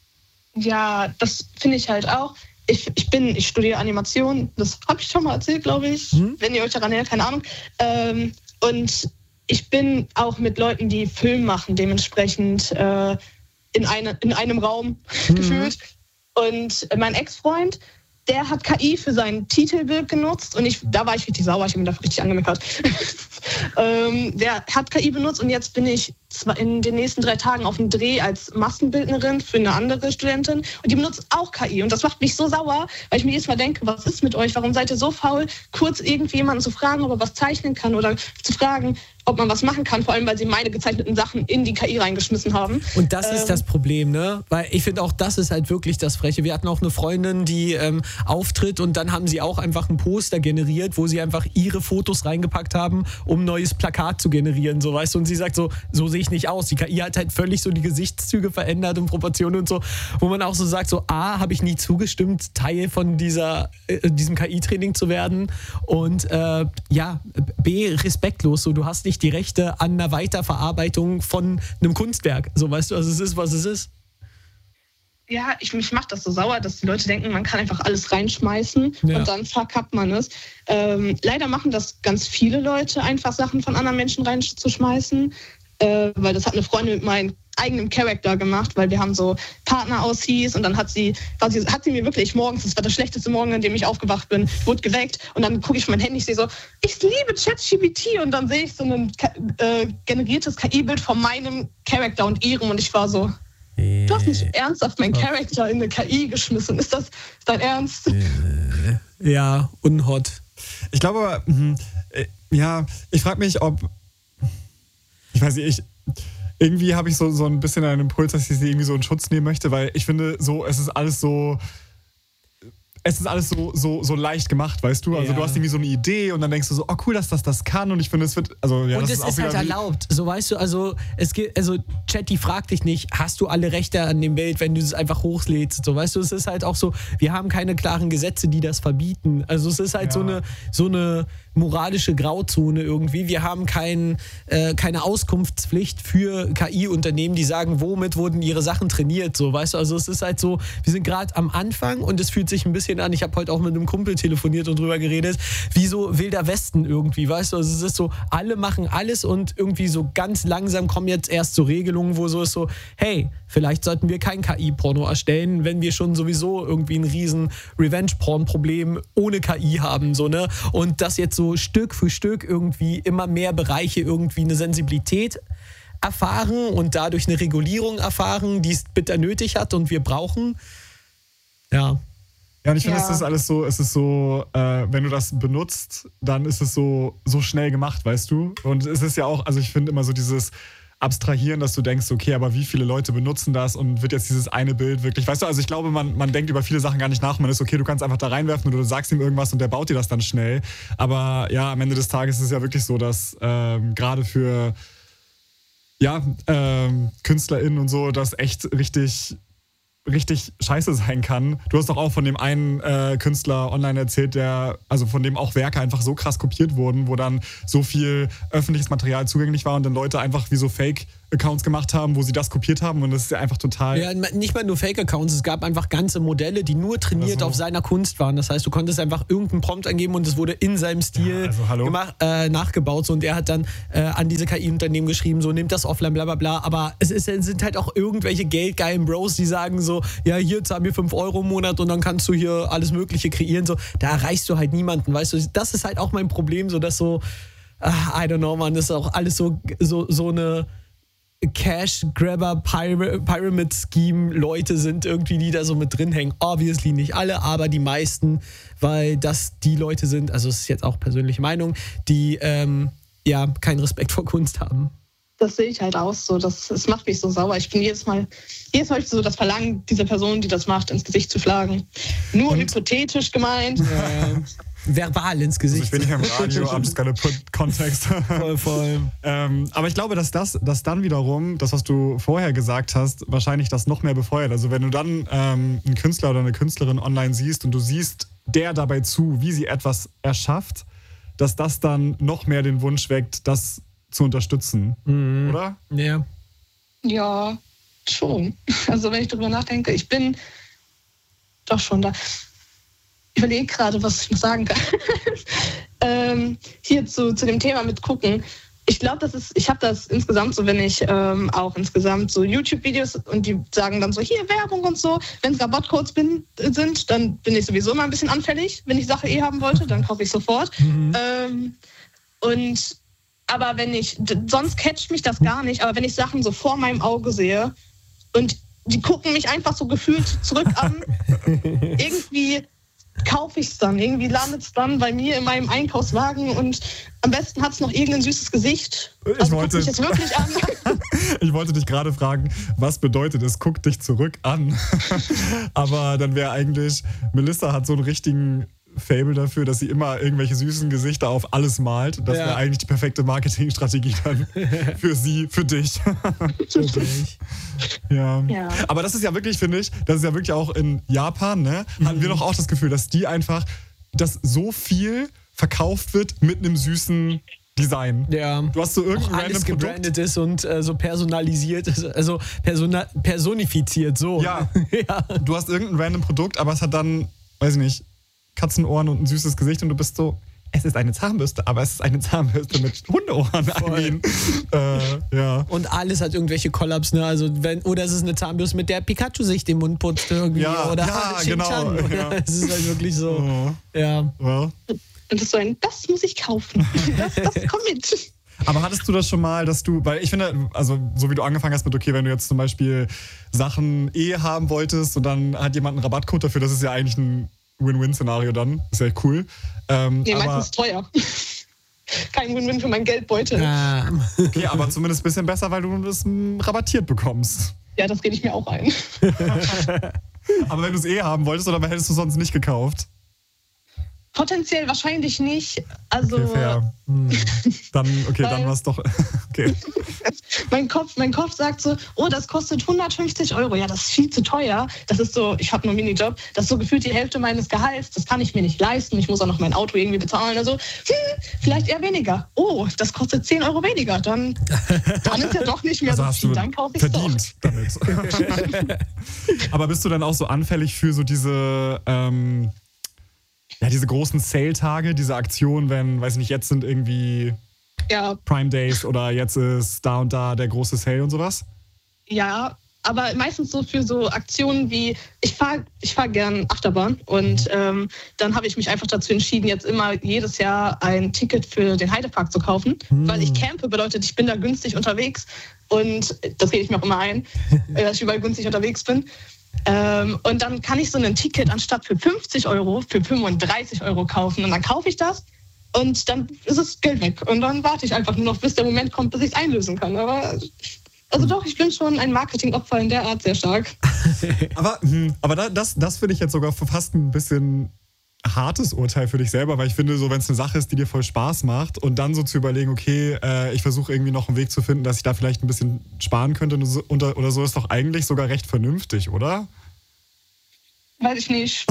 Ja, das finde ich halt auch. Ich, ich bin, ich studiere Animation, das habe ich schon mal erzählt, glaube ich, mhm. wenn ihr euch daran erinnert, keine Ahnung. Ähm, und ich bin auch mit Leuten, die Film machen, dementsprechend äh, in, eine, in einem Raum mhm. gefühlt. Und mein Ex-Freund, der hat K I für sein Titelbild genutzt und ich, da war ich richtig sauer, ich habe ihn dafür richtig angemeckert. ähm, der hat K I benutzt und jetzt bin ich zwar in den nächsten drei Tagen auf einen Dreh als Maskenbildnerin für eine andere Studentin und die benutzt auch K I. Und das macht mich so sauer, weil ich mir jedes Mal denke, was ist mit euch? Warum seid ihr so faul, kurz irgendwie jemanden zu fragen, ob er was zeichnen kann oder zu fragen, ob man was machen kann, vor allem, weil sie meine gezeichneten Sachen in die K I reingeschmissen haben. Und das ähm, ist das Problem, ne? Weil ich finde auch, das ist halt wirklich das Freche. Wir hatten auch eine Freundin, die ähm, auftritt und dann haben sie auch einfach ein Poster generiert, wo sie einfach ihre Fotos reingepackt haben, um ein neues Plakat zu generieren, so, weißt du? Und sie sagt so, so sehe ich nicht aus. Die K I hat halt völlig so die Gesichtszüge verändert und Proportionen und so, wo man auch so sagt, so A, habe ich nie zugestimmt, Teil von dieser, äh, diesem K I-Training zu werden und äh, ja, B, respektlos, so, du hast nicht die Rechte an einer Weiterverarbeitung von einem Kunstwerk. So, weißt du, also es ist, was es ist. Ja, ich, mich macht das so sauer, dass die Leute denken, man kann einfach alles reinschmeißen Ja. und dann verkackt man es. Ähm, leider machen das ganz viele Leute, einfach Sachen von anderen Menschen reinzuschmeißen, äh, weil das hat eine Freundin mit meinem eigenen Charakter gemacht, weil wir haben so Partner-Aussies und dann hat sie, quasi, hat sie mir wirklich morgens, das war der schlechteste Morgen, an dem ich aufgewacht bin, wurde geweckt und dann gucke ich auf mein Handy, ich sehe so, ich liebe ChatGPT und dann sehe ich so ein äh, generiertes K I-Bild von meinem Charakter und ihrem und ich war so, du hast nicht ernsthaft meinen Charakter in eine K I geschmissen, ist das ist dein Ernst? Ja, unhot. Ich glaube, mh, äh, ja, ich frage mich, ob, ich weiß nicht, ich, irgendwie habe ich so, so ein bisschen einen Impuls, dass ich sie irgendwie so in Schutz nehmen möchte, weil ich finde, so, es ist alles so, es ist alles so, so, so leicht gemacht, weißt du? Also Ja. du hast irgendwie so eine Idee und dann denkst du so, oh cool, dass das das kann und ich finde, es wird, also ja, Und das es ist auch ist halt wieder wie- erlaubt. So, weißt du, also es gibt, also Chatty fragt dich nicht, hast du alle Rechte an dem Bild, wenn du es einfach hochlädst? So, weißt du, es ist halt auch so, wir haben keine klaren Gesetze, die das verbieten. Also es ist halt Ja. so eine, so eine moralische Grauzone irgendwie. Wir haben kein, äh, keine Auskunftspflicht für K I-Unternehmen, die sagen, womit wurden ihre Sachen trainiert. So, weißt du, also es ist halt so, wir sind gerade am Anfang und es fühlt sich ein bisschen an, ich habe heute auch mit einem Kumpel telefoniert und drüber geredet, wie so Wilder Westen irgendwie, weißt du, also es ist so, alle machen alles und irgendwie so ganz langsam kommen jetzt erst so Regelungen, wo so ist so, hey, vielleicht sollten wir kein K I-Porno erstellen, wenn wir schon sowieso irgendwie ein riesen Revenge-Porn-Problem ohne K I haben, so, ne? Und das jetzt so Stück für Stück irgendwie immer mehr Bereiche irgendwie eine Sensibilität erfahren und dadurch eine Regulierung erfahren, die es bitter nötig hat und wir brauchen. Ja. Ja, und ich finde, Ja. es ist alles so, es ist so, äh, wenn du das benutzt, dann ist es so, so schnell gemacht, weißt du? Und es ist ja auch, also ich finde immer so dieses Abstrahieren, dass du denkst, okay, aber wie viele Leute benutzen das und wird jetzt dieses eine Bild wirklich, weißt du, also ich glaube, man, man denkt über viele Sachen gar nicht nach, man ist okay, du kannst einfach da reinwerfen oder du sagst ihm irgendwas und der baut dir das dann schnell. Aber ja, am Ende des Tages ist es ja wirklich so, dass ähm, gerade für ja, ähm, KünstlerInnen und so, das echt richtig richtig scheiße sein kann. Du hast doch auch von dem einen äh, Künstler online erzählt, der, also von dem auch Werke einfach so krass kopiert wurden, wo dann so viel öffentliches Material zugänglich war und dann Leute einfach wie so Fake-Accounts gemacht haben, wo sie das kopiert haben und das ist ja einfach total... Ja, nicht mal nur Fake-Accounts, es gab einfach ganze Modelle, die nur trainiert Also- auf seiner Kunst waren. Das heißt, du konntest einfach irgendeinen Prompt eingeben und es wurde in seinem Stil Ja, also hallo? gemacht, äh, nachgebaut. So, und er hat dann äh, an diese K I-Unternehmen geschrieben, so, nimmt das offline, bla bla bla. Aber es, ist, es sind halt auch irgendwelche geldgeilen Bros, die sagen so, ja, hier zahl mir fünf Euro im Monat und dann kannst du hier alles Mögliche kreieren. So, da erreichst du halt niemanden, weißt du. Das ist halt auch mein Problem, so dass so, ah, I don't know, man, das ist auch alles so, so, so eine Cash-Grabber-Pyramid-Scheme-Leute sind irgendwie, die da so mit drin hängen. Obviously nicht alle, aber die meisten, weil das die Leute sind, also es ist jetzt auch persönliche Meinung, die ähm, ja keinen Respekt vor Kunst haben. Das sehe ich halt aus so. Das, das macht mich so sauer. Ich bin jedes Mal, jedes Mal hab ich so das Verlangen, dieser Person, die das macht, ins Gesicht zu schlagen. Nur Und? hypothetisch gemeint. Äh, verbal ins Also Gesicht. ich bin hier im Radio, I'm just gonna put Kontext. voll, voll. ähm, aber ich glaube, dass das, dass dann wiederum, das, was du vorher gesagt hast, wahrscheinlich das noch mehr befeuert. Also wenn du dann ähm, einen Künstler oder eine Künstlerin online siehst und du siehst der dabei zu, wie sie etwas erschafft, dass das dann noch mehr den Wunsch weckt, das zu unterstützen, Mhm. oder? Ja. Ja, schon. Also wenn ich darüber nachdenke, ich bin doch schon da. Ich überlege gerade, was ich noch sagen kann. ähm, hier zu, zu dem Thema mit gucken. Ich glaube, das ist, ich habe das insgesamt so, wenn ich ähm, auch insgesamt so YouTube-Videos und die sagen dann so, hier Werbung und so, wenn es Rabattcodes bin, sind, dann bin ich sowieso immer ein bisschen anfällig. Wenn ich Sache eh haben wollte, dann kaufe ich sofort. Mhm. Ähm, und Aber wenn ich, d- sonst catcht mich das gar nicht, aber wenn ich Sachen so vor meinem Auge sehe und die gucken mich einfach so gefühlt zurück an, irgendwie kaufe ich es dann, irgendwie landet es dann bei mir in meinem Einkaufswagen und am besten hat es noch irgendein süßes Gesicht. Ich Also wollte- guck mich jetzt wirklich an. Ich wollte dich gerade fragen, was bedeutet es, guck dich zurück an. Aber dann wäre eigentlich, Melissa hat so einen richtigen Fable dafür, dass sie immer irgendwelche süßen Gesichter auf alles malt. Das Ja. wäre eigentlich die perfekte Marketingstrategie dann für sie, für dich. Wirklich. Ja. Ja. Aber das ist ja wirklich, finde ich, das ist ja wirklich auch in Japan, ne? Hatten wir doch auch das Gefühl, dass die einfach, dass so viel verkauft wird mit einem süßen Design. Ja. Du hast so Auch irgendein alles random Produkt. gebrandet ist und äh, so personalisiert ist, also persona personifiziert, so. Ja. ja. Du hast irgendein random Produkt, aber es hat dann, weiß ich nicht, Katzenohren und ein süßes Gesicht und du bist so, es ist eine Zahnbürste, aber es ist eine Zahnbürste mit Hundeohren. Voll. I mean, äh, ja. Und alles hat irgendwelche Kollaps, ne? Also wenn, oder es ist eine Zahnbürste, mit der Pikachu sich den Mund putzt irgendwie. Ja, oder ja, Shin-Chan. genau, Oder ja. Es ist halt wirklich so. Oh. Ja. Ja. Und das ist so ein, das muss ich kaufen. Das, das komm mit. Aber hattest du das schon mal, dass du, weil ich finde, also so wie du angefangen hast mit, okay, wenn du jetzt zum Beispiel Sachen eh haben wolltest und dann hat jemand einen Rabattcode dafür, das ist ja eigentlich ein Win-Win-Szenario dann. Ist ja cool. Ähm, Nee, aber, meistens teuer. Kein Win-Win für meinen Geldbeutel. Ja, Ähm, okay, aber zumindest ein bisschen besser, weil du das mm, rabattiert bekommst. das rede ich mir auch ein. Aber wenn du es eh haben wolltest, oder hättest du sonst nicht gekauft? Potenziell wahrscheinlich nicht. Also Okay, fair. Hm. Dann, okay, dann Weil- war es doch. Okay. mein Kopf, mein Kopf sagt so, oh, das kostet hundertfünfzig Euro. Ja, das ist viel zu teuer. Das ist so, ich habe nur einen Minijob, das ist so gefühlt die Hälfte meines Gehalts. Das kann ich mir nicht leisten. Ich muss auch noch mein Auto irgendwie bezahlen. Also, hm, vielleicht eher weniger. Oh, das kostet zehn Euro weniger. Dann, dann ist ja doch nicht mehr Also so hast viel. du Dann kaufe ich es doch. verdient damit. Aber bist du dann auch so anfällig für so diese, ähm, ja, diese großen Sale-Tage, diese Aktionen, wenn, weiß ich nicht, jetzt sind irgendwie Ja, Prime Days oder jetzt ist da und da der große Sale und sowas? ja, aber meistens so für so Aktionen wie, ich fahre ich fahr gern Achterbahn und ähm, dann habe ich mich einfach dazu entschieden, jetzt immer jedes Jahr ein Ticket für den Heidepark zu kaufen, weil ich campe, bedeutet, ich bin da günstig unterwegs und das rede ich mir auch immer ein, äh, dass ich überall günstig unterwegs bin. Ähm, und dann kann ich so ein Ticket anstatt für fünfzig Euro für fünfunddreißig Euro kaufen und dann kaufe ich das und dann ist das Geld weg und dann warte ich einfach nur noch, bis der Moment kommt, bis ich es einlösen kann. Aber also doch, ich bin schon ein Marketingopfer in der Art sehr stark. Aber, hm, aber da, das, das finde ich jetzt sogar fast ein bisschen hartes Urteil für dich selber, weil ich finde, so wenn es eine Sache ist, die dir voll Spaß macht und dann so zu überlegen, okay, äh, ich versuche irgendwie noch einen Weg zu finden, dass ich da vielleicht ein bisschen sparen könnte und so, oder, oder so, ist doch eigentlich sogar recht vernünftig, oder? Weiß ich nicht.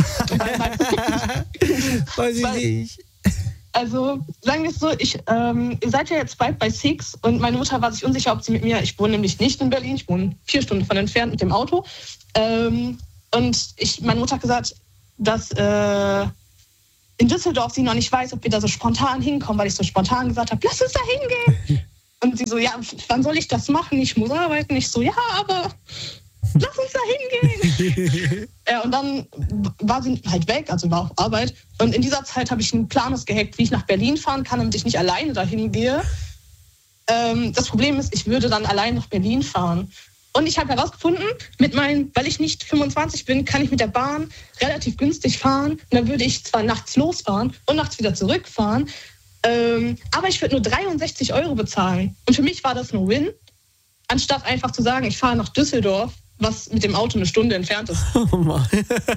weiß ich Weil- nicht. Also sagen wir es so, ich, ähm, ihr seid ja jetzt bald bei Six und meine Mutter war sich unsicher, ob sie mit mir, ich wohne nämlich nicht in Berlin, ich wohne vier Stunden von entfernt mit dem Auto. Ähm, und ich, meine Mutter hat gesagt, dass äh, in Düsseldorf sie noch nicht weiß, ob wir da so spontan hinkommen, weil ich so spontan gesagt habe, lass uns da hingehen. Und sie so, ja, wann soll ich das machen? Ich muss arbeiten. Ich so, ja, aber lass uns da hingehen. Ja, und dann war sie halt weg, also war auf Arbeit. Und in dieser Zeit habe ich einen Plan ausgeheckt, wie ich nach Berlin fahren kann, damit ich nicht alleine dahin gehe. Ähm, das Problem ist, ich würde dann allein nach Berlin fahren. Und ich habe herausgefunden, mit meinen, weil ich nicht fünfundzwanzig bin, kann ich mit der Bahn relativ günstig fahren. Und dann würde ich zwar nachts losfahren und nachts wieder zurückfahren, ähm, aber ich würde nur dreiundsechzig Euro bezahlen. Und für mich war das ein Win, anstatt einfach zu sagen, ich fahre nach Düsseldorf, was mit dem Auto eine Stunde entfernt ist. Oh Mann.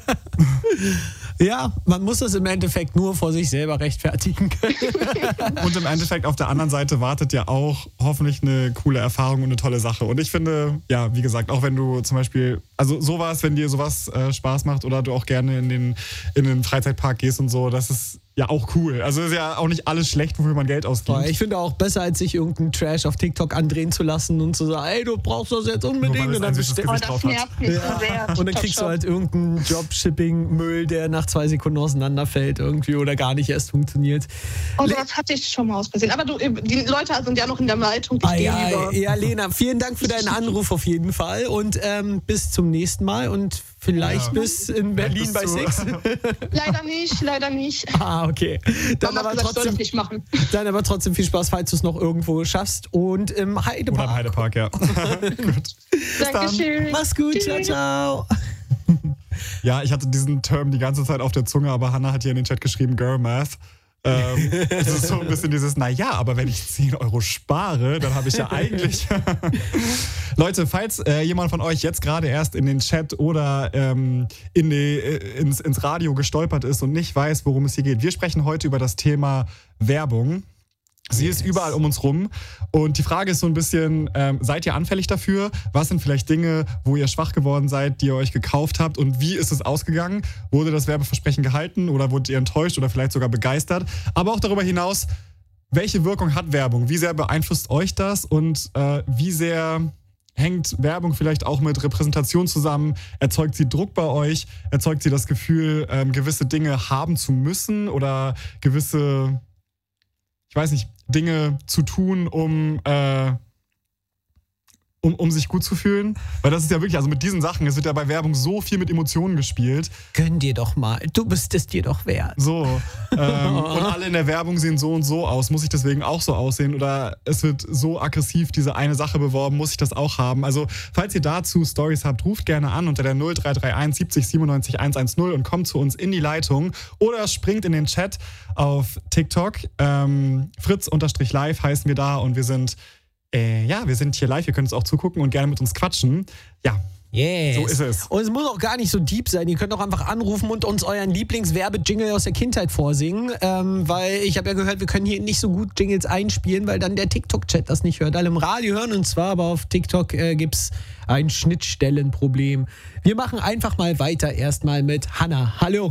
Ja, man muss das im Endeffekt nur vor sich selber rechtfertigen können. Und im Endeffekt auf der anderen Seite wartet ja auch hoffentlich eine coole Erfahrung und eine tolle Sache. Und ich finde, ja, wie gesagt, auch wenn du zum Beispiel, also sowas, wenn dir sowas äh, Spaß macht oder du auch gerne in den, in den Freizeitpark gehst und so, das ist ja auch cool. Also ist ja auch nicht alles schlecht, wofür man Geld ausgibt. Ich finde auch besser, als sich irgendeinen Trash auf TikTok andrehen zu lassen und zu sagen, ey, du brauchst das jetzt unbedingt. Nur weil es Und ein dann, süßes bestell- Gesicht Oh, das drauf hat. nervt mich so sehr. und dann kriegst du halt irgendeinen Dropshipping-Müll, der nach zwei Sekunden auseinanderfällt irgendwie oder gar nicht erst funktioniert. Oh, das hatte ich schon mal aus Versehen. Aber du, die Leute sind ja noch in der Leitung. Ich Ah, gehe ja, lieber. ja, Lena, vielen Dank für deinen Anruf auf jeden Fall und ähm, bis zum nächsten Mal und Vielleicht Ja. bis in Berlin bei bist du- Six. Leider nicht, leider nicht. Ah, okay. Dann Mama aber, hat gesagt, soll trotzdem, ich nicht machen. dann aber trotzdem viel Spaß, falls du es noch irgendwo schaffst. Und im Heidepark. Oder im Heidepark, ja. Gut. Dankeschön. Mach's gut, ciao, Tschüss. ciao. Ja, ich hatte diesen Term die ganze Zeit auf der Zunge, aber Hannah hat hier in den Chat geschrieben, Girl Math. Ähm, es ist so ein bisschen dieses, naja, aber wenn ich zehn Euro spare, dann habe ich ja eigentlich... Leute, falls äh, jemand von euch jetzt gerade erst in den Chat oder ähm, in die, äh, ins, ins Radio gestolpert ist und nicht weiß, worum es hier geht, wir sprechen heute über das Thema Werbung. Sie ist überall um uns rum und die Frage ist so ein bisschen, ähm, seid ihr anfällig dafür? Was sind vielleicht Dinge, wo ihr schwach geworden seid, die ihr euch gekauft habt und wie ist es ausgegangen? Wurde das Werbeversprechen gehalten oder wurdet ihr enttäuscht oder vielleicht sogar begeistert? Aber auch darüber hinaus, welche Wirkung hat Werbung? Wie sehr beeinflusst euch das und äh, wie sehr hängt Werbung vielleicht auch mit Repräsentation zusammen? Erzeugt sie Druck bei euch? Erzeugt sie das Gefühl, ähm, gewisse Dinge haben zu müssen oder gewisse... ich weiß nicht, Dinge zu tun, um, äh, um, um sich gut zu fühlen? Weil das ist ja wirklich, also mit diesen Sachen, es wird ja bei Werbung so viel mit Emotionen gespielt. Gönn dir doch mal. Du bist es dir doch wert. So. Ähm, und alle in der Werbung sehen so und so aus. Muss ich deswegen auch so aussehen? Oder es wird so aggressiv diese eine Sache beworben, muss ich das auch haben? Also, falls ihr dazu Stories habt, ruft gerne an unter der null drei drei eins siebzig siebenundneunzig hundertzehn und kommt zu uns in die Leitung. Oder springt in den Chat auf TikTok. Ähm, Fritz-live heißen wir da und wir sind, äh, ja, wir sind hier live. Ihr könnt uns auch zugucken und gerne mit uns quatschen. Ja. Yes. So ist es. Und es muss auch gar nicht so deep sein. Ihr könnt auch einfach anrufen und uns euren Lieblingswerbejingle aus der Kindheit vorsingen. Ähm, weil ich habe ja gehört, wir können hier nicht so gut Jingles einspielen, weil dann der TikTok-Chat das nicht hört. Alle im Radio hören uns zwar, aber auf TikTok äh, gibt es ein Schnittstellenproblem. Wir machen einfach mal weiter erstmal mit Hannah. Hallo.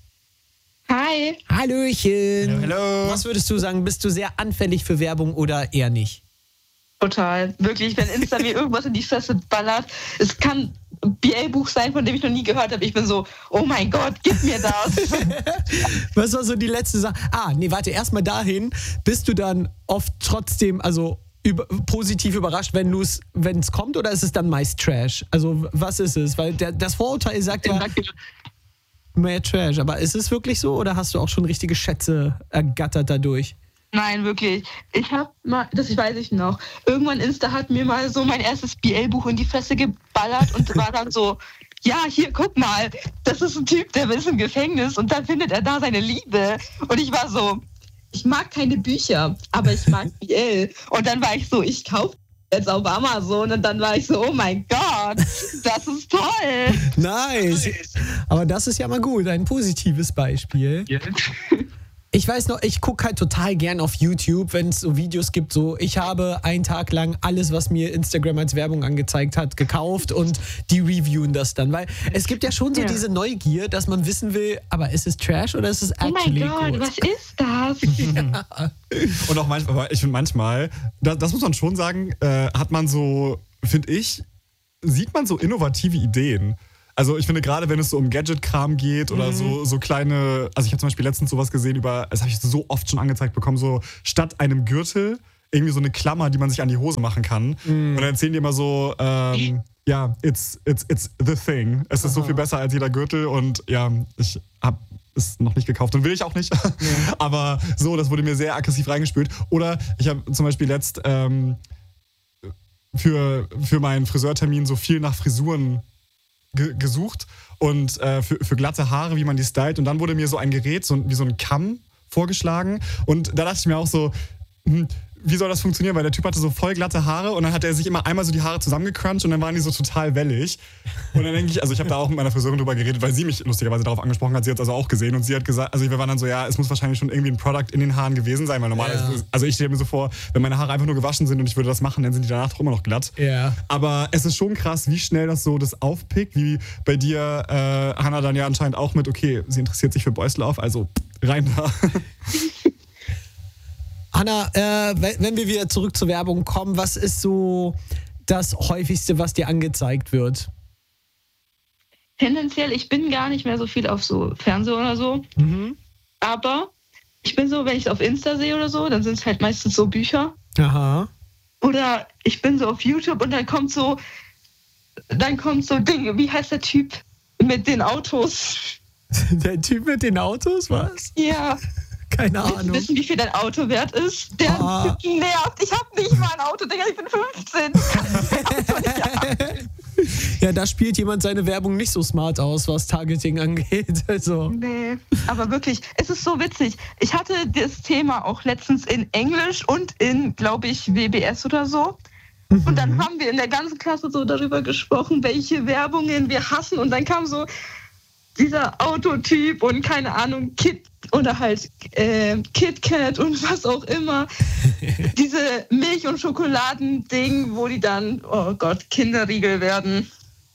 Hi. Hallöchen. Hallo. Was würdest du sagen, bist du sehr anfällig für Werbung oder eher nicht? Total. Wirklich, wenn Insta mir irgendwas in die Fresse ballert, es kann ein B L-Buch sein, von dem ich noch nie gehört habe. Ich bin so, oh mein Gott, gib mir das. Was war so die letzte Sache? Ah, nee, warte, erstmal dahin. Bist du dann oft trotzdem, also über, positiv überrascht, wenn es wenn es kommt, oder ist es dann meist Trash? Also was ist es? Weil der, das Vorurteil sagt ja mehr Trash. Aber ist es wirklich so oder hast du auch schon richtige Schätze ergattert dadurch? Nein, wirklich. Ich hab mal, das weiß ich noch, irgendwann Insta hat mir mal so mein erstes B L-Buch in die Fresse geballert und war dann so, ja, hier, guck mal, das ist ein Typ, der ist im Gefängnis und dann findet er da seine Liebe. Und ich war so, ich mag keine Bücher, aber ich mag B L. Und dann war ich so, ich kaufe jetzt auf Amazon und dann war ich so, oh mein Gott, das ist toll. Nice. Aber das ist ja mal gut, ein positives Beispiel. Ich weiß noch, ich gucke halt total gern auf YouTube, wenn es so Videos gibt, so ich habe einen Tag lang alles, was mir Instagram als Werbung angezeigt hat, gekauft und die reviewen das dann, weil es gibt ja schon so Ja. diese Neugier, dass man wissen will, aber ist es Trash oder ist es Oh mein actually Gott, gut? was ist das? Und auch manchmal, aber ich finde manchmal, das, das muss man schon sagen, äh, hat man so, finde ich, sieht man so innovative Ideen. Also ich finde gerade, wenn es so um Gadget-Kram geht oder so, so kleine, also ich habe zum Beispiel letztens sowas gesehen über, das habe ich so oft schon angezeigt bekommen, so statt einem Gürtel irgendwie so eine Klammer, die man sich an die Hose machen kann. Und dann erzählen die immer so, ähm, ja, it's, it's, it's the thing. Es ist so viel besser als jeder Gürtel und ja, ich habe es noch nicht gekauft und will ich auch nicht. Aber so, das wurde mir sehr aggressiv reingespült. Oder ich habe zum Beispiel letzt ähm, für, für meinen Friseurtermin so viel nach Frisuren ge- gesucht und äh, für, für glatte Haare, wie man die stylt. Und dann wurde mir so ein Gerät, so, wie so ein Kamm vorgeschlagen. Und da dachte ich mir auch so, hm, wie soll das funktionieren? Weil der Typ hatte so voll glatte Haare und dann hat er sich immer einmal so die Haare zusammengecrunched und dann waren die so total wellig. Und dann denke ich, also ich habe da auch mit meiner Friseurin drüber geredet, weil sie mich lustigerweise darauf angesprochen hat. Sie hat es also auch gesehen und sie hat gesagt, also wir waren dann so, ja, es muss wahrscheinlich schon irgendwie ein Product in den Haaren gewesen sein, weil normalerweise, Ja. also ich stelle mir so vor, wenn meine Haare einfach nur gewaschen sind und ich würde das machen, dann sind die danach doch immer noch glatt. Ja. Aber es ist schon krass, wie schnell das so das aufpickt, wie bei dir, äh, Hannah, dann ja anscheinend auch mit, okay, sie interessiert sich für Boys Love, also rein da. Hannah, äh, wenn wir wieder zurück zur Werbung kommen, was ist so das häufigste, was dir angezeigt wird? Tendenziell, ich bin gar nicht mehr so viel auf so Fernseher oder so. Mhm. Aber ich bin so, wenn ich es auf Insta sehe oder so, dann sind es halt meistens so Bücher. Aha. Oder ich bin so auf YouTube und dann kommt so, dann kommt so Dinge, wie heißt der Typ? mit den Autos. Der Typ mit den Autos, was? Ja. Keine Willst du Ahnung. wissen, wie viel dein Auto wert ist? Der Ah. nervt. Ich habe nicht mal ein Auto, Digga, ich bin fünfzehn. Ja, da spielt jemand seine Werbung nicht so smart aus, was Targeting angeht. Also. Nee, aber wirklich, es ist so witzig. Ich hatte das Thema auch letztens in Englisch und in, glaube ich, W B S oder so. Und dann haben wir in der ganzen Klasse so darüber gesprochen, welche Werbungen wir hassen. Und dann kam so dieser Autotyp und keine Ahnung, Kit oder halt äh, KitKat und was auch immer. Diese Milch- und Schokoladending, wo die dann, oh Gott, Kinderriegel werden.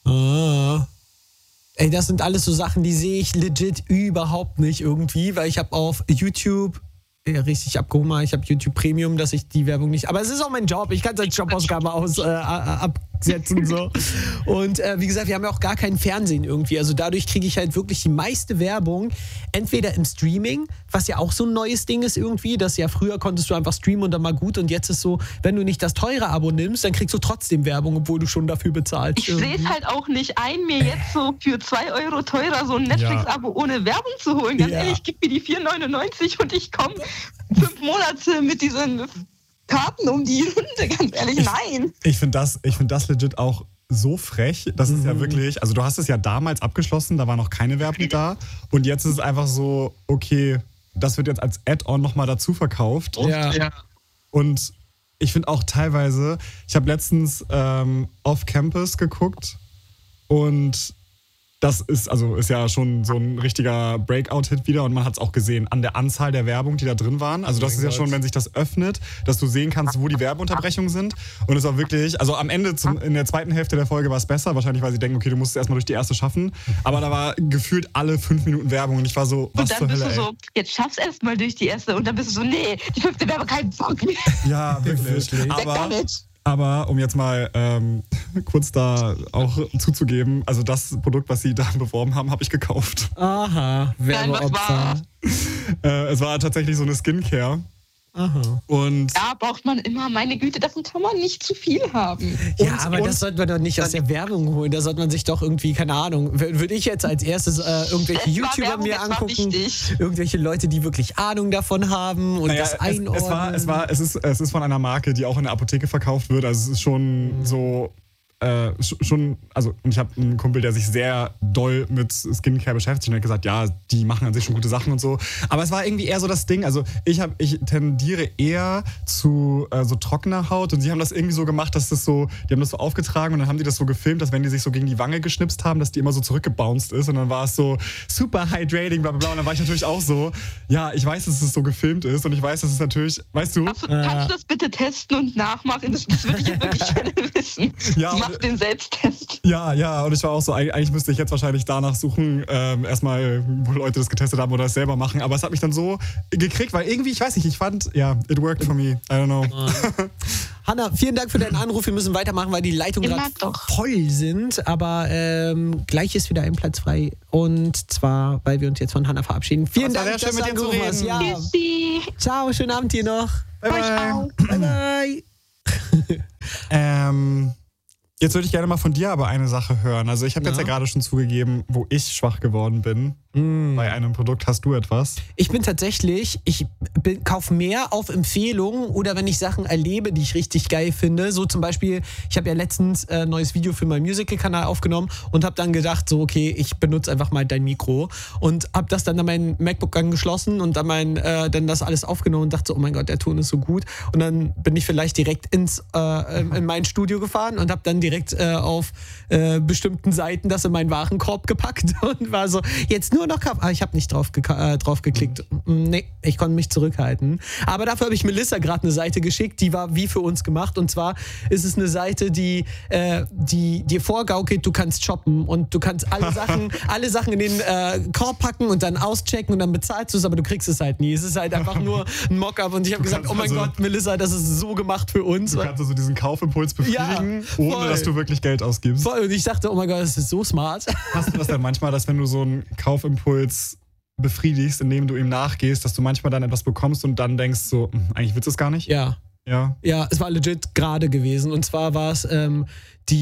Ah. Ey, das sind alles so Sachen, die sehe ich legit überhaupt nicht irgendwie, weil ich habe auf YouTube ja, richtig abgehoben, ich habe YouTube Premium, dass ich die Werbung nicht, aber es ist auch mein Job, ich kann es als Jobausgabe aus, äh, absetzen so. Und äh, wie gesagt, wir haben ja auch gar kein Fernsehen irgendwie, also dadurch kriege ich halt wirklich die meiste Werbung, entweder im Streaming, was ja auch so ein neues Ding ist irgendwie, dass ja früher konntest du einfach streamen und dann mal gut und jetzt ist so, wenn du nicht das teure Abo nimmst, dann kriegst du trotzdem Werbung, obwohl du schon dafür bezahlst. Ich sehe es halt auch nicht ein, mir jetzt so für zwei Euro teurer so ein Netflix-Abo ohne Werbung zu holen. Ganz Ja. ehrlich, gib mir die vier neunundneunzig und ich komme fünf Monate mit diesen Karten um die Hunde. Ganz ehrlich, nein. Ich finde das, ich find das legit auch so frech. Das ist ja wirklich, also du hast es ja damals abgeschlossen, da war noch keine Werbung da. Und jetzt ist es einfach so, okay, das wird jetzt als Add-on nochmal dazu verkauft. Ja. Und ich finde auch teilweise, ich habe letztens ähm, Off Campus geguckt und das ist, also ist ja schon so ein richtiger Breakout-Hit wieder und man hat es auch gesehen an der Anzahl der Werbung, die da drin waren. Also das ist ja schon, wenn sich das öffnet, dass du sehen kannst, wo die Werbeunterbrechungen sind. Und es war wirklich, also am Ende, zum, in der zweiten Hälfte der Folge war es besser, wahrscheinlich weil sie denken, okay, du musst es erstmal durch die erste schaffen. Aber da war gefühlt alle fünf Minuten Werbung und ich war so, was Und dann zur bist Hölle, du ey. so, jetzt schaff's erst mal durch die erste und dann bist du so, nee, die fünfte Werbung, kein Bock mehr. Ja, wirklich. Wirklich. Aber, damit. aber um jetzt mal ähm, kurz da auch zuzugeben, also das Produkt, was sie da beworben haben, habe ich gekauft. Aha, Nein, was Werbeopfer. Äh, es war tatsächlich so eine Skincare. Aha. Und Da braucht man immer, meine Güte, davon kann man nicht zu viel haben. Ja, Und- aber und- das sollte man doch nicht aus der Werbung holen. Da sollte man sich doch irgendwie, keine Ahnung, w- würde ich jetzt als erstes äh, irgendwelche Es war YouTuber Werbung, mir es war angucken, wichtig. irgendwelche Leute, die wirklich Ahnung davon haben und naja, das es, einordnen. es, war, es, war, es, ist, es ist von einer Marke, die auch in der Apotheke verkauft wird. Also es ist schon so, äh, sch- schon, also und ich habe einen Kumpel, der sich sehr doll mit Skincare beschäftigt und hat gesagt, ja, die machen an sich schon gute Sachen und so. Aber es war irgendwie eher so das Ding, also ich, hab, ich tendiere eher zu äh, so trockener Haut und sie haben das irgendwie so gemacht, dass das so, die haben das so aufgetragen und dann haben die das so gefilmt, dass wenn die sich so gegen die Wange geschnipst haben, dass die immer so zurückgebounced ist und dann war es so super hydrating, bla bla bla und dann war ich natürlich auch so, ja, ich weiß, dass es so gefilmt ist und ich weiß, dass es natürlich, weißt du, Kannst du, kannst du das bitte testen und nachmachen? Das, das würde ich jetzt wirklich gerne wissen. Ja, Mach und- den Selbsttest. Ja, ja, und ich war auch so, eig- eigentlich müsste ich jetzt wahrscheinlich danach suchen, ähm, erstmal, wo Leute das getestet haben oder es selber machen, aber es hat mich dann so gekriegt, weil irgendwie, ich weiß nicht, ich fand, ja, it worked for me, I don't know. Hanna, vielen Dank für deinen Anruf. Wir müssen weitermachen, weil die Leitungen Immer gerade doch. voll sind. Aber ähm, gleich ist wieder ein Platz frei. Und zwar, weil wir uns jetzt von Hanna verabschieden. Vielen Aber es war Dank, sehr schön, dass du mit dir zu angerufen hast. reden. Ja. Tschüssi. Ciao, schönen Abend dir noch. Bye, Euch bye. auch. Bye, bye. Ähm, jetzt würde ich gerne mal von dir aber eine Sache hören. Also ich habe jetzt Ja. ja gerade schon zugegeben, wo ich schwach geworden bin bei einem Produkt. Hast du etwas? Ich bin tatsächlich, ich bin, kaufe mehr auf Empfehlungen oder wenn ich Sachen erlebe, die ich richtig geil finde. So zum Beispiel, ich habe ja letztens ein äh, neues Video für meinen Musical-Kanal aufgenommen und habe dann gedacht, so okay, ich benutze einfach mal dein Mikro und habe das dann an mein MacBook angeschlossen und dann, mein, äh, dann das alles aufgenommen und dachte so, oh mein Gott, der Ton ist so gut. Und dann bin ich vielleicht direkt ins, äh, in mein Studio gefahren und habe dann direkt äh, auf äh, bestimmten Seiten das in meinen Warenkorb gepackt und war so, jetzt nur noch Kaffee. Ah, ich habe nicht drauf, geka- äh, drauf geklickt. Nee, ich konnte mich zurückhalten. Aber dafür habe ich Melissa gerade eine Seite geschickt, die war wie für uns gemacht. Und zwar ist es eine Seite, die, äh, die dir vorgaukelt, du kannst shoppen und du kannst alle Sachen, alle Sachen in den äh, Korb packen und dann auschecken und dann bezahlst du es, aber du kriegst es halt nie. Es ist halt einfach nur ein Mockup und ich habe gesagt, kannst oh mein also- Gott, Melissa, das ist so gemacht für uns. Du kannst also diesen Kaufimpuls befriedigen, Ja, voll. ohne dass du wirklich Geld ausgibst. Voll. Und ich dachte, oh mein Gott, das ist so smart. Hast du das dann manchmal, dass wenn du so einen Kaufimpuls befriedigst, indem du ihm nachgehst, dass du manchmal dann etwas bekommst und dann denkst so, hm, eigentlich willst du es gar nicht? Ja. Ja. Ja, es war legit gerade gewesen. Und zwar war es ähm, die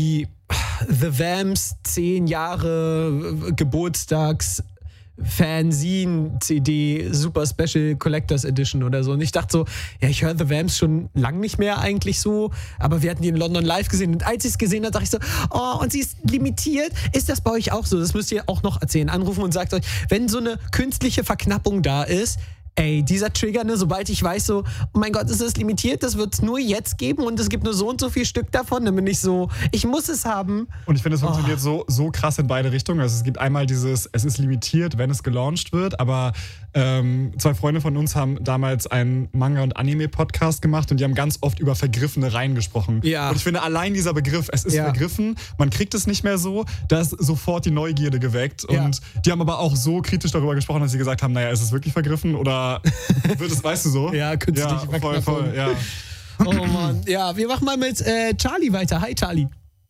The Vamps zehn Jahre Geburtstags Fanzine-C D Super Special Collectors Edition oder so. Und ich dachte so, ja, ich höre The Vamps schon lang nicht mehr eigentlich so, aber wir hatten die in London live gesehen und als ich es gesehen habe, dachte ich so, oh, und sie ist limitiert. Ist das bei euch auch so? Das müsst ihr auch noch erzählen. Anrufen und sagt euch, wenn so eine künstliche Verknappung da ist, ey, dieser Trigger, ne, sobald ich weiß so, oh mein Gott, ist das limitiert, das wird es nur jetzt geben und es gibt nur so und so viel Stück davon, dann bin ich so, ich muss es haben. Und ich finde, es funktioniert oh. so, so krass in beide Richtungen. Also es gibt einmal dieses, es ist limitiert, wenn es gelauncht wird, aber ähm, zwei Freunde von uns haben damals einen Manga- und Anime-Podcast gemacht und die haben ganz oft über vergriffene Reihen gesprochen. Ja. Und ich finde, allein dieser Begriff, es ist ja. vergriffen, man kriegt es nicht mehr so, da ist sofort die Neugierde geweckt. Ja. Und die haben aber auch so kritisch darüber gesprochen, dass sie gesagt haben, naja, ist es wirklich vergriffen oder wird es, weißt du so? Ja, künstliche ja, voll, Verknappung. voll, ja. Oh Mann. Ja, wir machen mal mit äh, Charlie weiter. Hi, Charlie.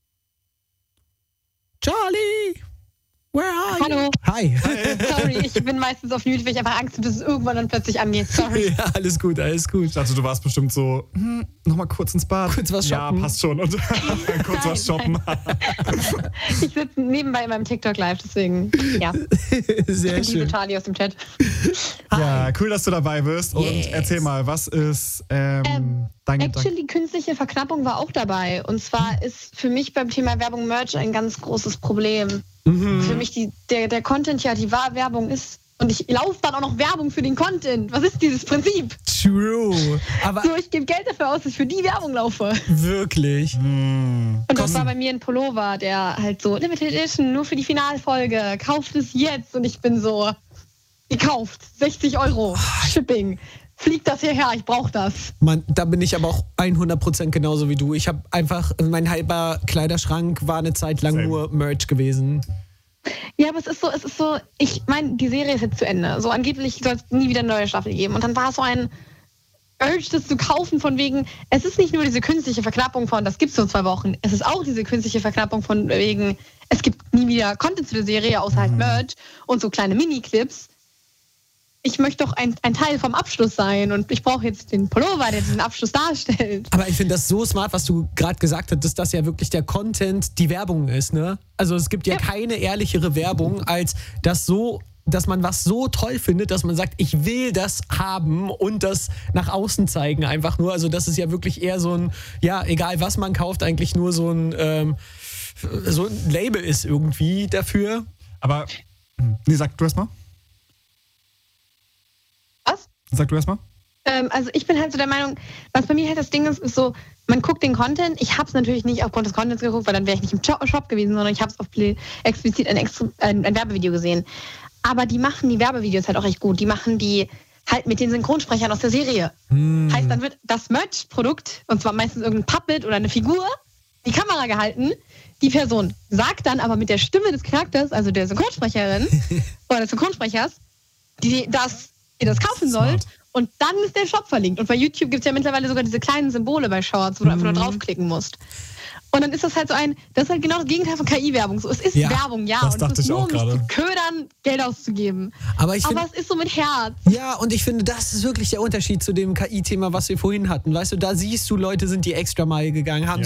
Charlie! Where are you? Hallo. Hi. Sorry, ich bin meistens auf Mute, weil ich einfach Angst habe, dass es irgendwann dann plötzlich angeht. Sorry. Ja, alles gut, alles gut. Ich dachte, du warst bestimmt so, hm, nochmal kurz ins Bad. Kurz was shoppen. Ja, passt schon. Und kurz was shoppen. Ich sitze nebenbei in meinem TikTok live, deswegen, ja. Sehr Ich liebe schön. Charlie aus dem Chat. Ja, cool, dass du dabei bist. Und Yes. erzähl mal, was ist ähm, Ähm, dein Gedanke? Actually, künstliche Verknappung war auch dabei. Und zwar ist für mich beim Thema Werbung Merch ein ganz großes Problem. Mhm. Für mich die, der, der Content ja die wahre Werbung ist. Und ich laufe dann auch noch Werbung für den Content. Was ist dieses Prinzip? True. Aber So, ich gebe Geld dafür aus, dass ich für die Werbung laufe. wirklich. Hm. Und das war bei mir ein Pullover, der halt so, Limited Edition, nur für die Finalfolge, kauft es jetzt. Und ich bin so, gekauft, sechzig Euro, Shipping. Fliegt das hierher, ich brauche das. Mann, da bin ich aber auch hundert Prozent genauso wie du. Ich habe einfach, mein halber Kleiderschrank war eine Zeit lang Same. nur Merch gewesen. Ja, aber es ist so, es ist so, ich meine, die Serie ist jetzt zu Ende. So angeblich soll es nie wieder eine neue Staffel geben. Und dann war es so ein Urge, das zu kaufen von wegen, es ist nicht nur diese künstliche Verknappung von, das gibt's nur zwei Wochen. Es ist auch diese künstliche Verknappung von wegen, es gibt nie wieder Content zu der Serie, außer halt Merch und so kleine Mini-Clips. Ich möchte doch ein, ein Teil vom Abschluss sein und ich brauche jetzt den Pullover, der diesen Abschluss darstellt. Aber ich finde das so smart, was du gerade gesagt hast, dass das ja wirklich der Content die Werbung ist, ne? Also es gibt ja, ja. keine ehrlichere Werbung, als das so, dass man was so toll findet, dass man sagt, ich will das haben und das nach außen zeigen einfach nur. Also das ist ja wirklich eher so ein, ja, egal was man kauft, eigentlich nur so ein, ähm, so ein Label ist irgendwie dafür. Aber, nee, sag du erst mal. Was? Sag du erst mal. Ähm, also ich bin halt so der Meinung, was bei mir halt das Ding ist, ist so, man guckt den Content. Ich habe es natürlich nicht aufgrund des Contents geguckt, weil dann wäre ich nicht im Shop gewesen, sondern ich habe es auf Play explizit ein, ein, ein Werbevideo gesehen. Aber die machen die Werbevideos halt auch echt gut. Die machen die halt mit den Synchronsprechern aus der Serie. Hm. Heißt, dann wird das Merch-Produkt, und zwar meistens irgendein Puppet oder eine Figur, die Kamera gehalten. Die Person sagt dann aber mit der Stimme des Charakters, also der Synchronsprecherin oder des Synchronsprechers, die das ihr das kaufen sollt und dann ist der Shop verlinkt. Und bei YouTube gibt es ja mittlerweile sogar diese kleinen Symbole bei Shorts, wo du mhm. einfach nur draufklicken musst. Und dann ist das halt so ein, das ist halt genau das Gegenteil von K I-Werbung. So, es ist ja, Werbung, ja. das und dachte es ist ich nur, auch um mich gerade. zu ködern, Geld auszugeben. Aber, ich Aber find, es ist so mit Herz. Ja, und ich finde, das ist wirklich der Unterschied zu dem K I-Thema, was wir vorhin hatten. Weißt du, da siehst du, Leute sind die extra Meile gegangen, haben Ja.